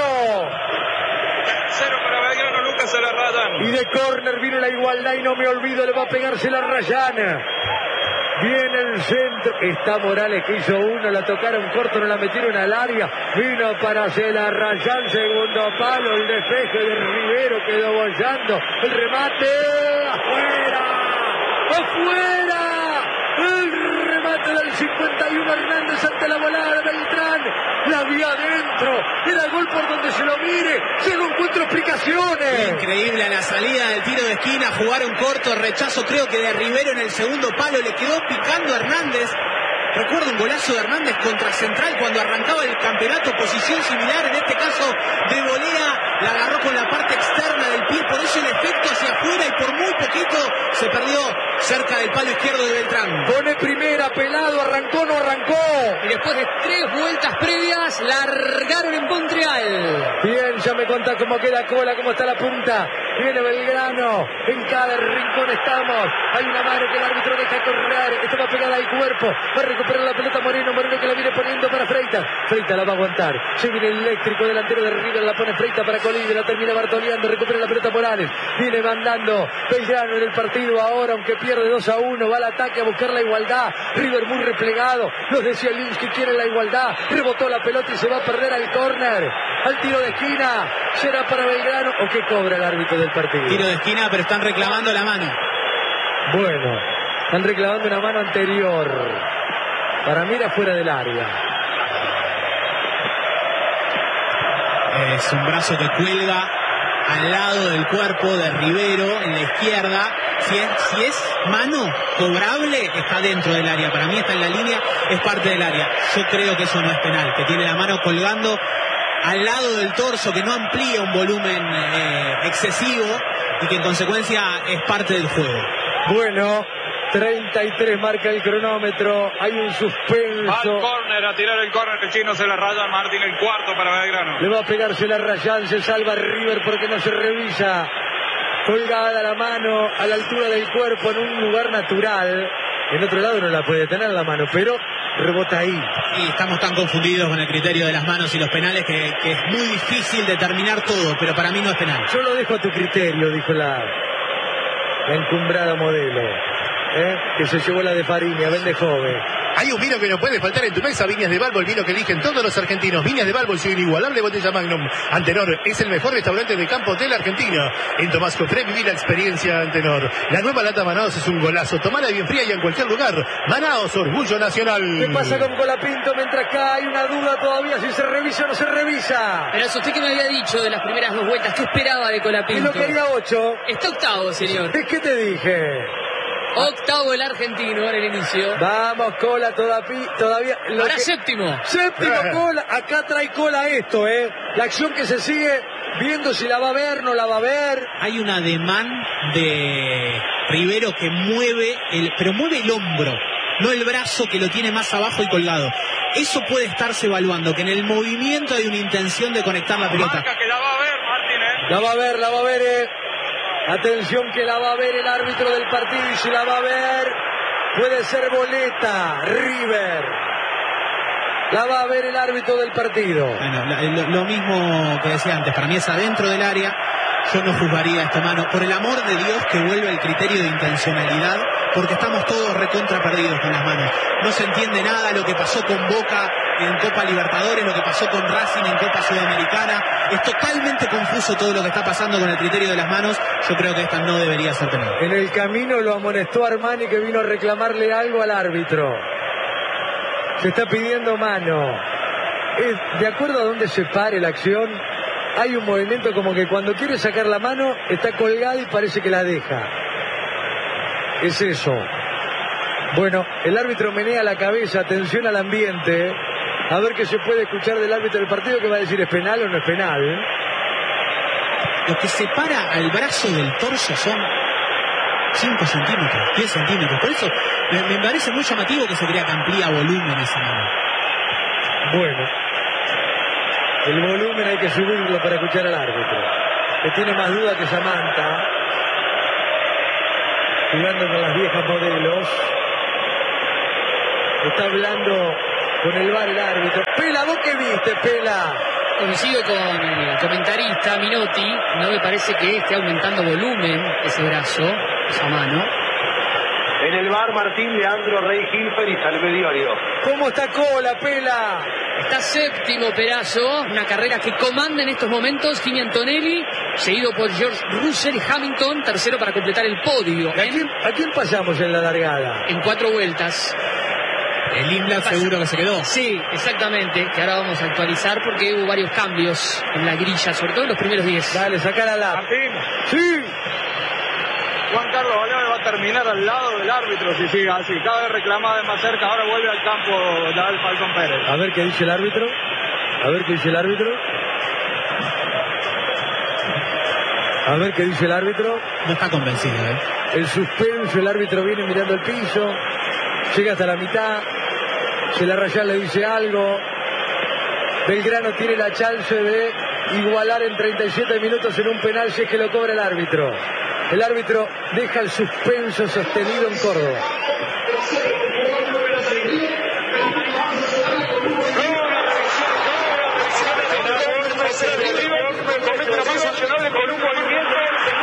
Cero para Belgrano, Lucas se la rayan. Y de córner viene la igualdad y no me olvido, le va a pegarse la Rayana. Viene el centro. Está Morales que hizo uno, la tocaron corto, no la metieron al área. Vino para Celarrayán, segundo palo, el despeje de Rivero quedó bollando. El remate, afuera, afuera. El remate del cincuenta y uno Hernández ante la volada de Beltrán. La vía adentro. Era gol por donde se lo mire. Se no encuentro explicaciones. Increíble a la salida del tiro de esquina. Jugaron corto, rechazo creo que de Rivero en el segundo palo. Le quedó picando a Hernández. Recuerdo un golazo de Hernández contra Central cuando arrancaba el campeonato, posición similar, en este caso de volea, la agarró con la parte externa del pie, por eso el efecto hacia afuera y por muy poquito se perdió cerca del palo izquierdo de Beltrán. Pone primera, Pelado, arrancó, no arrancó. Y después de tres vueltas previas, largaron en Montreal. Bien, ya me contás cómo queda cola, cómo está la punta. Viene Belgrano, en cada rincón estamos. Hay una mano que el árbitro deja correr, estaba pegada al cuerpo. Va a recuperar la pelota Moreno, Moreno que la viene poniendo para Freitas. Freitas la va a aguantar. Se viene el eléctrico delantero de River, la pone Freitas para Colidio, la termina Bartoleando, recupera la pelota Morales. Viene mandando Belgrano en el partido ahora, aunque pierde dos a uno, va al ataque a buscar la igualdad. River muy replegado, los de Zielinski quieren la igualdad. Rebotó la pelota y se va a perder al córner. Al tiro de esquina, será para Belgrano o qué cobra el árbitro del partido. Tiro de esquina, pero están reclamando la mano. Bueno, están reclamando una mano anterior. Para mí era fuera del área. Es un brazo que cuelga al lado del cuerpo de Rivero en la izquierda. Si es, si es mano cobrable, está dentro del área. Para mí está en la línea, es parte del área. Yo creo que eso no es penal, que tiene la mano colgando al lado del torso, que no amplía un volumen eh, excesivo y que en consecuencia es parte del juego. Bueno, treinta y tres marca el cronómetro, hay un suspenso. Al córner, a tirar el córner, el chino se la raya, Martín el cuarto para Belgrano. Le va a pegarse la Rayán, se salva River porque no se revisa. Colgada la mano a la altura del cuerpo en un lugar natural. En otro lado no la puede tener la mano, pero rebota ahí. Y estamos tan confundidos con el criterio de las manos y los penales que, que es muy difícil determinar todo, pero para mí no es penal. Yo lo dejo a tu criterio, dijo la, la encumbrada modelo. ¿Eh? Que se llevó la de Fariña, vende joven. Hay un vino que no puede faltar en tu mesa, Viñas de Balbo, el vino que eligen todos los argentinos. Viñas de Balbo, su inigualable botella Magnum. Antenor es el mejor restaurante de campo de la Argentina. En Tomás Cofré viví la experiencia Antenor. La nueva lata Manaos es un golazo. Tomala bien fría y en cualquier lugar. Manaos, orgullo nacional. ¿Qué pasa con Colapinto? Mientras acá hay una duda todavía si se revisa o no se revisa. Pero eso usted que me había dicho de las primeras dos vueltas, ¿qué esperaba de Colapinto? Y lo quería ocho. Está octavo, señor. ¿Es que te dije? Octavo el argentino en el inicio. Vamos, Cola, todavía. todavía Ahora que... séptimo. Séptimo, Cola. Acá trae Cola esto, ¿eh? La acción que se sigue viendo si la va a ver, no la va a ver. Hay un ademán de Rivero que mueve, el, pero mueve el hombro, no el brazo que lo tiene más abajo y colgado. Eso puede estarse evaluando, que en el movimiento hay una intención de conectar la pelota. Marca que la va a ver, Martín, ¿eh? La va a ver, la va a ver, ¿eh? Atención que la va a ver el árbitro del partido y si la va a ver puede ser boleta, River. La va a ver el árbitro del partido. Bueno, lo, lo mismo que decía antes, para mí es adentro del área. Yo no juzgaría esta mano. Por el amor de Dios que vuelva el criterio de intencionalidad, porque estamos todos recontra perdidos con las manos. No se entiende nada lo que pasó con Boca en Copa Libertadores, lo que pasó con Racing en Copa Sudamericana. Es totalmente confuso todo lo que está pasando con el criterio de las manos. Yo creo que esta no debería ser penal. En el camino lo amonestó Armani, que vino a reclamarle algo al árbitro. Se está pidiendo mano. Es, de acuerdo a dónde se pare la acción, hay un movimiento como que cuando quiere sacar la mano está colgada y parece que la deja. Es eso. Bueno, el árbitro menea la cabeza, atención al ambiente. A ver qué se puede escuchar del árbitro del partido, que va a decir es penal o no es penal. Lo que separa al brazo del torso son cinco centímetros, diez centímetros. Por eso me, me parece muy llamativo que se crea que amplía volumen esa mano. Bueno, el volumen hay que subirlo para escuchar al árbitro, que tiene más duda que Samantha, jugando con las viejas modelos. Está hablando con el V A R el árbitro. Pela, ¿vos qué viste, Pela? Coincido con el comentarista Minotti. No me parece que esté aumentando volumen ese brazo, esa mano. En el V A R, Martín Leandro Rey Gilfer y Salve Diorio. ¿Cómo está Cola, Pela? Está séptimo Perazo, una carrera que comanda en estos momentos Kimi Antonelli, seguido por George Russell y Hamilton, tercero para completar el podio. ¿A quién, ¿A quién pasamos en la largada? En cuatro vueltas. El Inland seguro que se quedó. Sí, exactamente, que ahora vamos a actualizar porque hubo varios cambios en la grilla, sobre todo en los primeros diez. Dale, sacar a la... Martín. Sí. Juan Carlos Valade va a terminar al lado del árbitro si sigue así. Cada vez reclama de más cerca, ahora vuelve al campo Yael Falcón Pérez. A ver qué dice el árbitro. A ver qué dice el árbitro. A ver qué dice el árbitro. No está convencido, ¿eh? El suspenso, el árbitro viene mirando el piso. Llega hasta la mitad. Celarrayán le dice algo. Belgrano tiene la chance de igualar en treinta y siete minutos en un penal si es que lo cobra el árbitro. El árbitro deja el suspenso sostenido en Córdoba. Con un movimiento.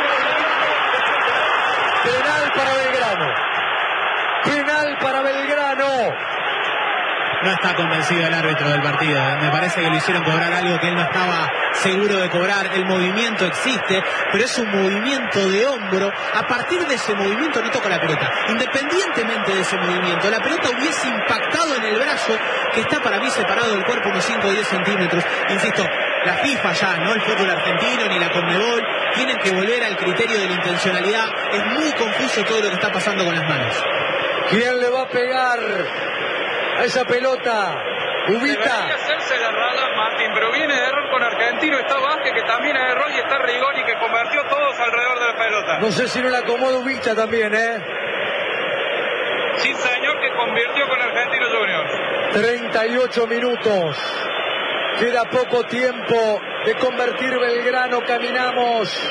Penal para Belgrano. Penal para Belgrano. No está convencido el árbitro del partido. Me parece que lo hicieron cobrar algo que él no estaba seguro de cobrar. El movimiento existe, pero es un movimiento de hombro. A partir de ese movimiento no toca la pelota. Independientemente de ese movimiento, la pelota hubiese impactado en el brazo, que está para mí separado del cuerpo unos cinco o diez centímetros. Insisto, la FIFA ya, no el fútbol argentino ni la Conmebol, tienen que volver al criterio de la intencionalidad. Es muy confuso todo lo que está pasando con las manos. ¿Quién le va a pegar a esa pelota? Ubita. Debería hacerse la rada, Martín, pero viene de error con Argentino. Está Vázquez, que también es error, y está Rigoni, que convirtió todos alrededor de la pelota. No sé si no la acomoda Ubita también, ¿eh? Sí, señor, que convirtió con Argentino Juniors. treinta y ocho minutos. Queda poco tiempo de convertir Belgrano. Caminamos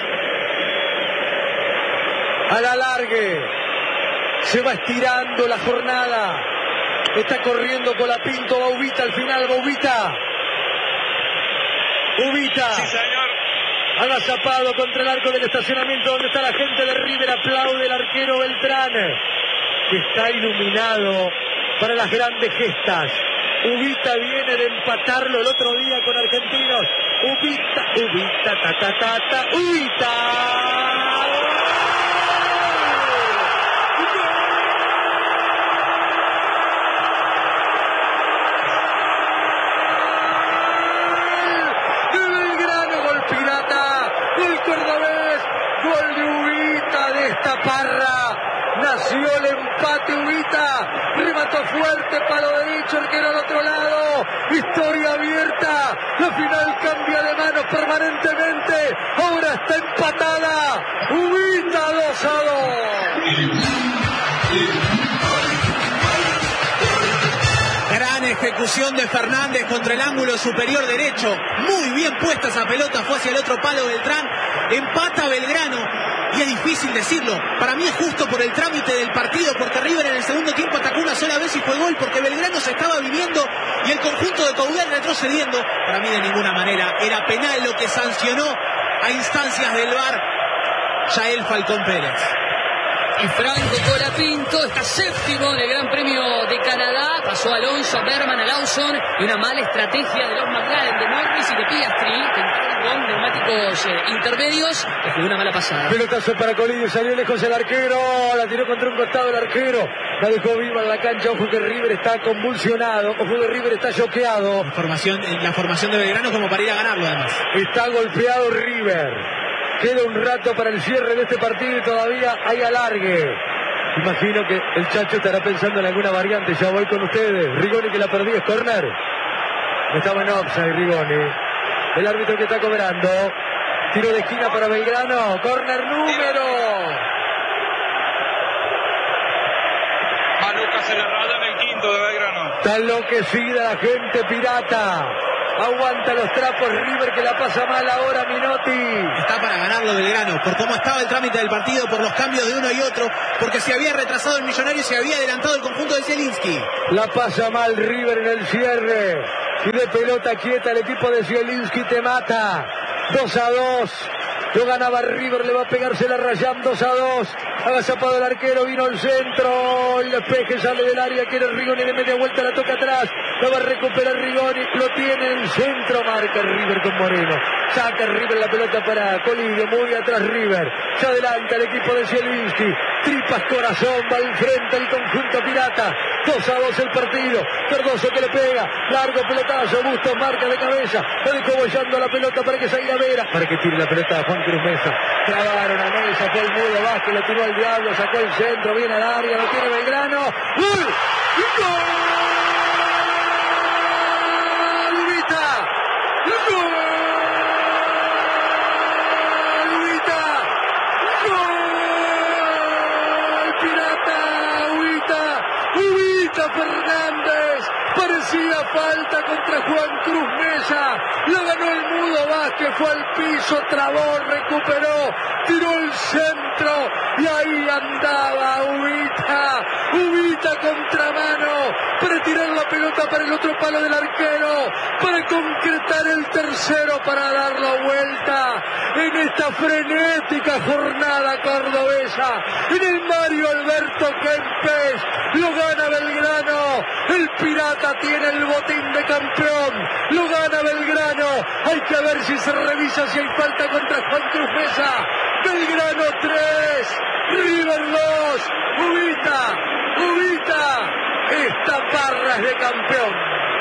a la largue. Se va estirando la jornada. Está corriendo Colapinto. Baubita al final. Baubita. Ubita. Sí, señor. Agazapado contra el arco del estacionamiento donde está la gente de River. Aplaude el arquero Beltrán, que está iluminado para las grandes gestas. Ubita viene de empatarlo el otro día con Argentinos. Ubita, Ubita, ta, ta, ta, ta, Ubita. De Belgrano, gol pirata, gol cordobés, gol de Ubita de esta parra. Nació el empate Ubita, remató fuerte, palo derecho, arquero al otro lado, historia abierta, la final cambia de manos permanentemente, ahora está empatada, Ubita dos a dos. Gran ejecución de Fernández contra el ángulo superior derecho, muy bien puesta esa pelota, fue hacia el otro palo Beltrán, empata Belgrano. Y es difícil decirlo, para mí es justo por el trámite del partido, porque River en el segundo tiempo atacó una sola vez y fue gol, porque Belgrano se estaba viniendo y el conjunto de Coudet retrocediendo. Para mí de ninguna manera era penal lo que sancionó a instancias del V A R Yael Falcón Pérez. Y Franco Colapinto está séptimo en el Gran Premio de Canadá. Pasó Alonso, a Berman, a Lawson. Y una mala estrategia de los McLaren, de Norris y de Piastri, que entraron con neumáticos eh, intermedios. Le jugó una mala pasada. Pelotazo para Colidio, salió lejos el arquero. La tiró contra un costado el arquero. La dejó viva en la cancha. Ojo que River está convulsionado. Ojo que River está choqueado. La formación, la formación de Belgrano como para ir a ganarlo, además. Está golpeado River. Queda un rato para el cierre de este partido y todavía hay alargue. Imagino que el Chacho estará pensando en alguna variante. Ya voy con ustedes. Rigoni, que la perdí, es córner. Estaba en offside Rigoni. El árbitro que está cobrando. Tiro de esquina para Belgrano. Córner número. Maluca se le raya en el quinto de Belgrano. Está enloquecida la gente pirata. Aguanta los trapos River, que la pasa mal ahora Minotti. Está para ganarlo Belgrano, por cómo estaba el trámite del partido, por los cambios de uno y otro, porque se había retrasado el Millonario y se había adelantado el conjunto de Zielinski. La pasa mal River en el cierre. Y de pelota quieta el equipo de Zielinski te mata. dos a dos. Lo ganaba River, le va a pegarse la Rayán, dos a dos. Agazapado el arquero, vino el centro. El despeje sale del área, quiere Rigoni de media vuelta, la toca atrás. Lo va a recuperar Rigoni, lo tiene en centro, marca River con Moreno. Saca River la pelota para Colidio, muy atrás River. Se adelanta el equipo de Zielinski. Tripas corazón, va al frente el conjunto pirata. dos a dos el partido. Cardoso que le pega, largo pelotazo, Bustos marca de cabeza. Lo dejó bollando la pelota para que salga Vera. Para que tire la pelota a Juan Cruz Mesa. Trabaron a Mesa, fue el Mudo Vázquez, lo tiró al diablo, sacó el centro, viene al área, lo tiene Belgrano. ¡Gol! ¡Gol! ¡Ubita! ¡Gol! ¡Ubita! ¡Gol! ¡Pirata! ¡Ubita! ¡Ubita Fernández! Parecía falta contra Juan Cruz Mesa. La ganó el Mudo Vázquez, fue al piso, trabó, recuperó, tiró el centro y ahí andaba Ubita. Ubita contramano para tirar la pelota para el otro palo del arquero, para concretar el tercero, para dar la vuelta en esta frenética jornada cordobesa. En el Mario Alberto Kempes lo gana Belgrano. El Pirata tiene el botín de campeón. Lo gana Belgrano. Hay que ver si se revisa si hay falta contra Juan Cruz Mesa. Belgrano tres, River dos. Ubita, Ubita. Esta barra es de campeón.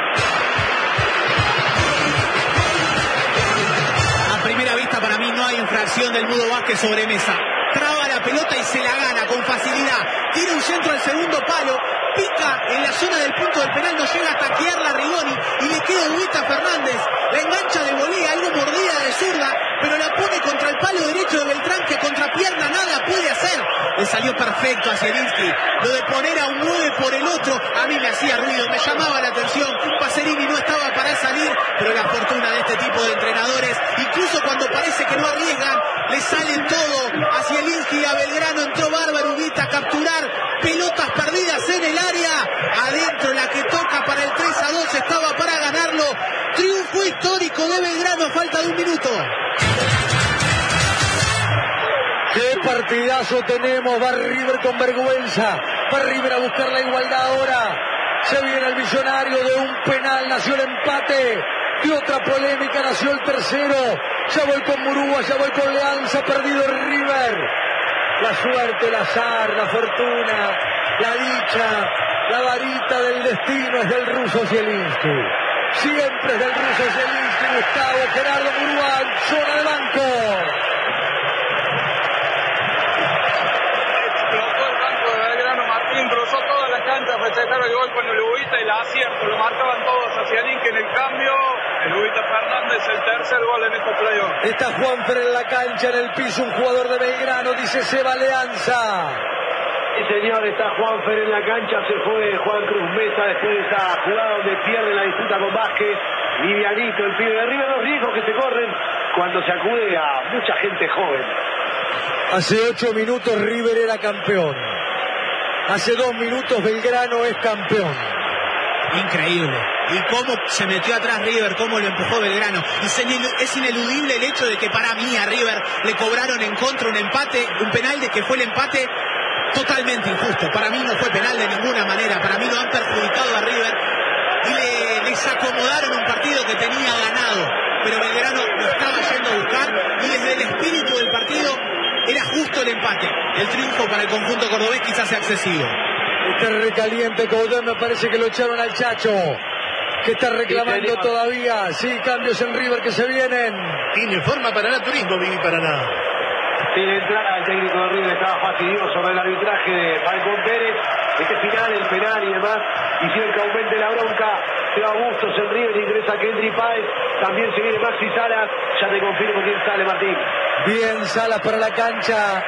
A primera vista para mí no hay infracción del Mudo Vázquez sobre Mesa. Traba la pelota y se la gana con facilidad. Tira un centro al segundo palo. Pica en la zona del punto del penal, no llega a taquearla a Rigoni y le queda Ubita Fernández. La engancha de volea, algo mordida de zurda, pero la pone contra el palo derecho de Beltrán, que contra pierna nada puede hacer. Le salió perfecto a Zielinski. Lo de poner a un nueve por el otro, a mí me hacía ruido, me llamaba la atención. Pacerini no estaba para salir, pero la fortuna de este tipo de entrenadores, incluso cuando parece que no arriesgan, le sale todo a Zielinski y a Belgrano. Entró bárbaro Ubita a capturar pelotas perdidas en el área. Adentro la que toca para el tres a dos, estaba para ganarlo. Triunfo histórico de Belgrano a falta de un minuto. ¡Qué partidazo tenemos! Va River con vergüenza. Va River a buscar la igualdad ahora. Se viene el Millonario de un penal. Nació el empate. De otra polémica nació el tercero. Ya voy con Murúa, ya voy con Leanza. Ha perdido el River. La suerte, el azar, la fortuna, la dicha, la varita del destino es del ruso Zielinski. Siempre es del ruso Zielinski. Gustavo Gerardo Murúa en zona de banco. Explotó el banco de Belgrano. Martín cruzó toda la cancha a festejar el gol con el Ubita y la acierto. Lo marcaban todos hacia Zielinski en el cambio. El Ubita Fernández, el tercer gol en este playoff. Está Juanfer en la cancha, en el piso, un jugador de Belgrano, dice Seba Leanza. Sí, señor, está Juanfer en la cancha, se fue Juan Cruz Mesa después de esa jugada donde pierde la disputa con Vázquez. Livianito el pibe de River, los riesgos que se corren cuando se acude a mucha gente joven. Hace ocho minutos River era campeón. Hace dos minutos Belgrano es campeón. Increíble. Y cómo se metió atrás River, cómo lo empujó Belgrano. Y es ineludible el hecho de que para mí a River le cobraron en contra un empate, un penal de que fue el empate totalmente injusto. Para mí no fue penal de ninguna manera. Para mí lo han perjudicado a River y le, les acomodaron un partido que tenía ganado. Pero Belgrano lo estaba yendo a buscar y desde el espíritu del partido era justo el empate. El triunfo para el conjunto cordobés quizás sea excesivo. Está recaliente Coudet, me parece que lo echaron al Chacho, que está reclamando todavía. Sí, cambios en River que se vienen. Tiene forma Paraná Turismo, Vivi Paraná. Sin entrada, el técnico de River estaba fastidioso sobre el arbitraje de Falcón Pérez. Este final, el penal y demás, hicieron que aumente la bronca. Se va Bustos en River, ingresa Kendry Páez. También se viene Maxi Salas. Ya te confirmo quién sale, Martín. Bien, Salas para la cancha.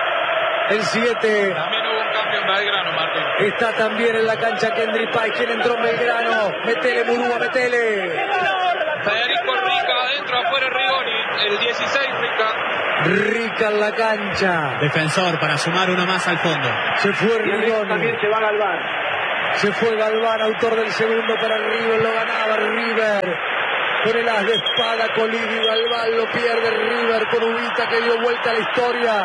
El siete. También hubo un cambio en Belgrano, Martín. Está también en la cancha Kendry Páez. ¿Quién entró en Belgrano? Metele, Murúa, metele. Federico Rica, adentro, afuera Rigoni. El dieciséis, Rica. Rica en la cancha. Defensor para sumar uno más al fondo. Se fue Rigoni. También se va Galván. Se fue Galván, autor del segundo para el River. Lo ganaba River. Con el as de espada, Colidio Galván lo pierde River con Ubita, que dio vuelta a la historia.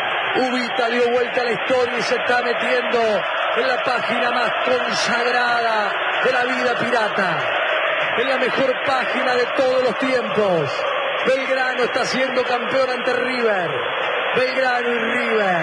Ubita dio vuelta a la historia y se está metiendo en la página más consagrada de la vida pirata. En la mejor página de todos los tiempos. Belgrano está siendo campeón ante River. Belgrano y River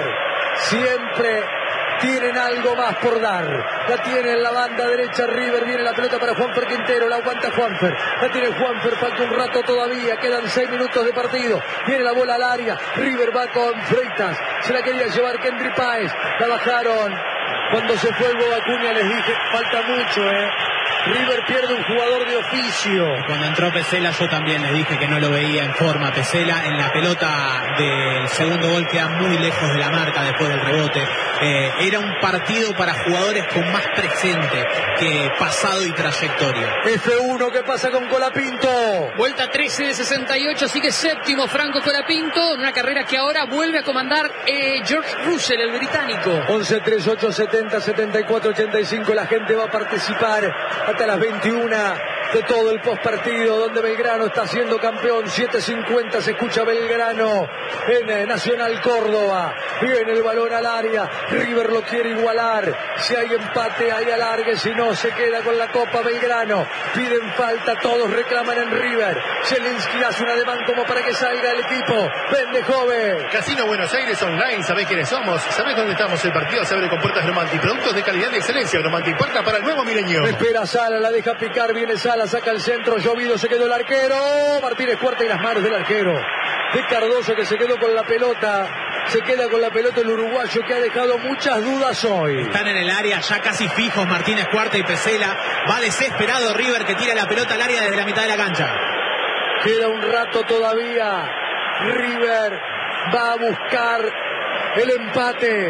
siempre tienen algo más por dar. La tiene en la banda derecha River. Viene la pelota para Juanfer Quintero. La aguanta Juanfer. La tiene Juanfer. Falta un rato todavía. Quedan seis minutos de partido. Viene la bola al área. River va con Freitas. Se la quería llevar Kendry Páez. La bajaron. Cuando se fue el Boba Acuña les dije, falta mucho, ¿eh? River pierde un jugador de oficio. Cuando entró Pesela yo también le dije que no lo veía en forma. Pesela en la pelota del segundo gol queda muy lejos de la marca después del rebote. Eh, era un partido para jugadores con más presente que pasado y trayectoria. F uno, ¿qué pasa con Colapinto? Vuelta trece de sesenta y ocho, sigue séptimo Franco Colapinto, en una carrera que ahora vuelve a comandar eh, George Russell, el británico. once, treinta y ocho, setenta, setenta y cuatro, ochenta y cinco, la gente va a participar hasta las veintiuna de todo el postpartido, donde Belgrano está siendo campeón. Siete cincuenta se escucha Belgrano en Nacional Córdoba. Viene el balón al área, River lo quiere igualar. Si hay empate hay alargue, si no se queda con la copa Belgrano. Piden falta, todos reclaman en River. Zielinski hace un ademán como para que salga el equipo. Vende joven. Casino Buenos Aires Online, ¿sabés quiénes somos? ¿Sabés dónde estamos? El partido se abre con puertas Gromanti, productos de calidad y excelencia. Gromanti, puerta para el nuevo milenio. Espera Sala, la deja picar, viene Sala, saca el centro, llovido, se quedó el arquero. Martínez Cuarta y las manos del arquero de Cardoso, que se quedó con la pelota. Se queda con la pelota el uruguayo, que ha dejado muchas dudas hoy. Están en el área ya casi fijos Martínez Cuarta y Pesela. Va desesperado River, que tira la pelota al área desde la mitad de la cancha. Queda un rato todavía. River va a buscar el empate.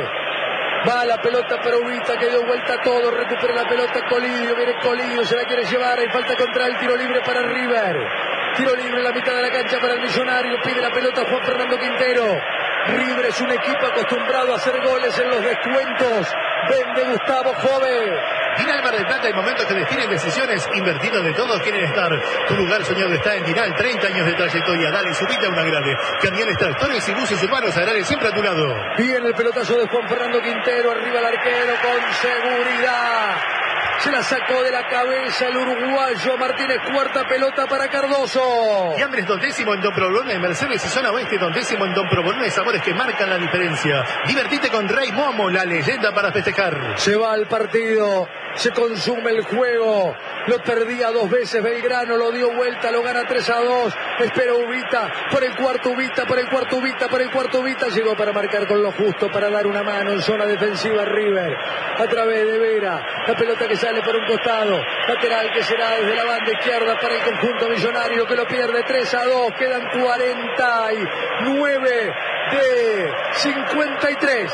Va la pelota para Ubita, que dio vuelta a todo. Recupera la pelota Colidio. Viene Colidio, se la quiere llevar. Hay falta contra el tiro libre para River. Tiro libre en la mitad de la cancha para el Millonario. Pide la pelota Juan Fernando Quintero. River es un equipo acostumbrado a hacer goles en los descuentos. Vende Gustavo Jove. Dinal Mar del Plata, hay momentos que definen decisiones. Invertir donde todos quieren estar. Tu lugar soñado está en Dinal. treinta años de trayectoria. Dale, subite a una grande. Camiones, tractores y buses urbanos. Agrare siempre a tu lado. Viene el pelotazo de Juan Fernando Quintero. Arriba el arquero con seguridad. Se la sacó de la cabeza el uruguayo Martínez Cuarta, pelota para Cardoso. Fiambres Don Décimo en Don Provolone, en Mercedes y Zona Oeste. Don Décimo en Don Provolone, sabores que marcan la diferencia. Divertite con Rey Momo, la leyenda para festejar. Se va al partido, se consume el juego. Lo perdía dos veces Belgrano, lo dio vuelta, lo gana tres a dos. Espera Ubita, por el cuarto Ubita, por el cuarto Ubita, por el cuarto Ubita. Llegó para marcar con lo justo, para dar una mano en zona defensiva River. A través de Vera, la pelota que sale por un costado. Lateral que será desde la banda izquierda para el conjunto millonario, que lo pierde tres a dos. Quedan cuarenta y nueve de cincuenta y tres.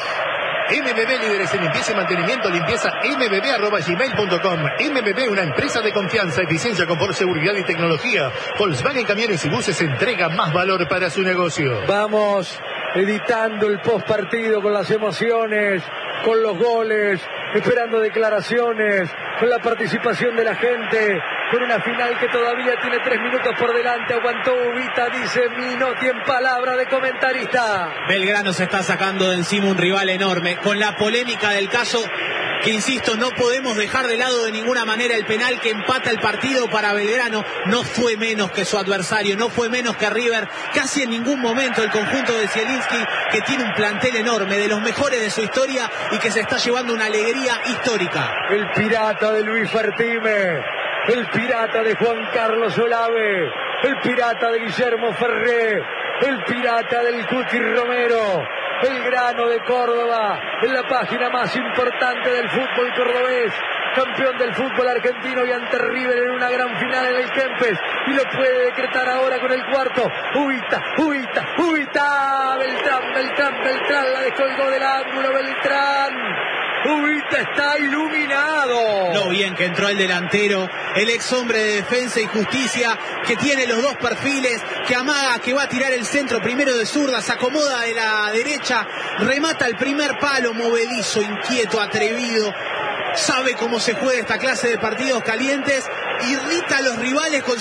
M B B, líderes en limpieza y mantenimiento, limpieza m b b arroba gmail punto com. M B B, una empresa de confianza, eficiencia, confort, seguridad y tecnología. Volkswagen Camiones y Buses entrega más valor para su negocio. Vamos editando el post partido con las emociones, con los goles, esperando declaraciones, con la participación de la gente. con una final que todavía tiene tres minutos por delante. Aguantó Ubita, dice Minotti en palabra de comentarista. Belgrano se está sacando de encima un rival enorme, con la polémica del caso, que insisto, no podemos dejar de lado de ninguna manera el penal que empata el partido para Belgrano. No fue menos que su adversario, no fue menos que River, casi en ningún momento el conjunto de Zielinski, que tiene un plantel enorme, de los mejores de su historia y que se está llevando una alegría histórica. El pirata de Luis Fertime, el pirata de Juan Carlos Olave, el pirata de Guillermo Ferré, el pirata del Cuti Romero, el grano de Córdoba, en la página más importante del fútbol cordobés, campeón del fútbol argentino y ante River en una gran final en el Kempes, y lo puede decretar ahora con el cuarto. Ubita, Ubita, Ubita, Beltrán, Beltrán, Beltrán, la descolgó del ángulo, Beltrán. Ubita está iluminado. Lo bien que entró el delantero, el ex hombre de Defensa y Justicia, que tiene los dos perfiles, que amaga, que va a tirar el centro primero de zurda, se acomoda de la derecha, remata el primer palo, movedizo, inquieto, atrevido, sabe cómo se juega esta clase de partidos calientes, irrita a los rivales con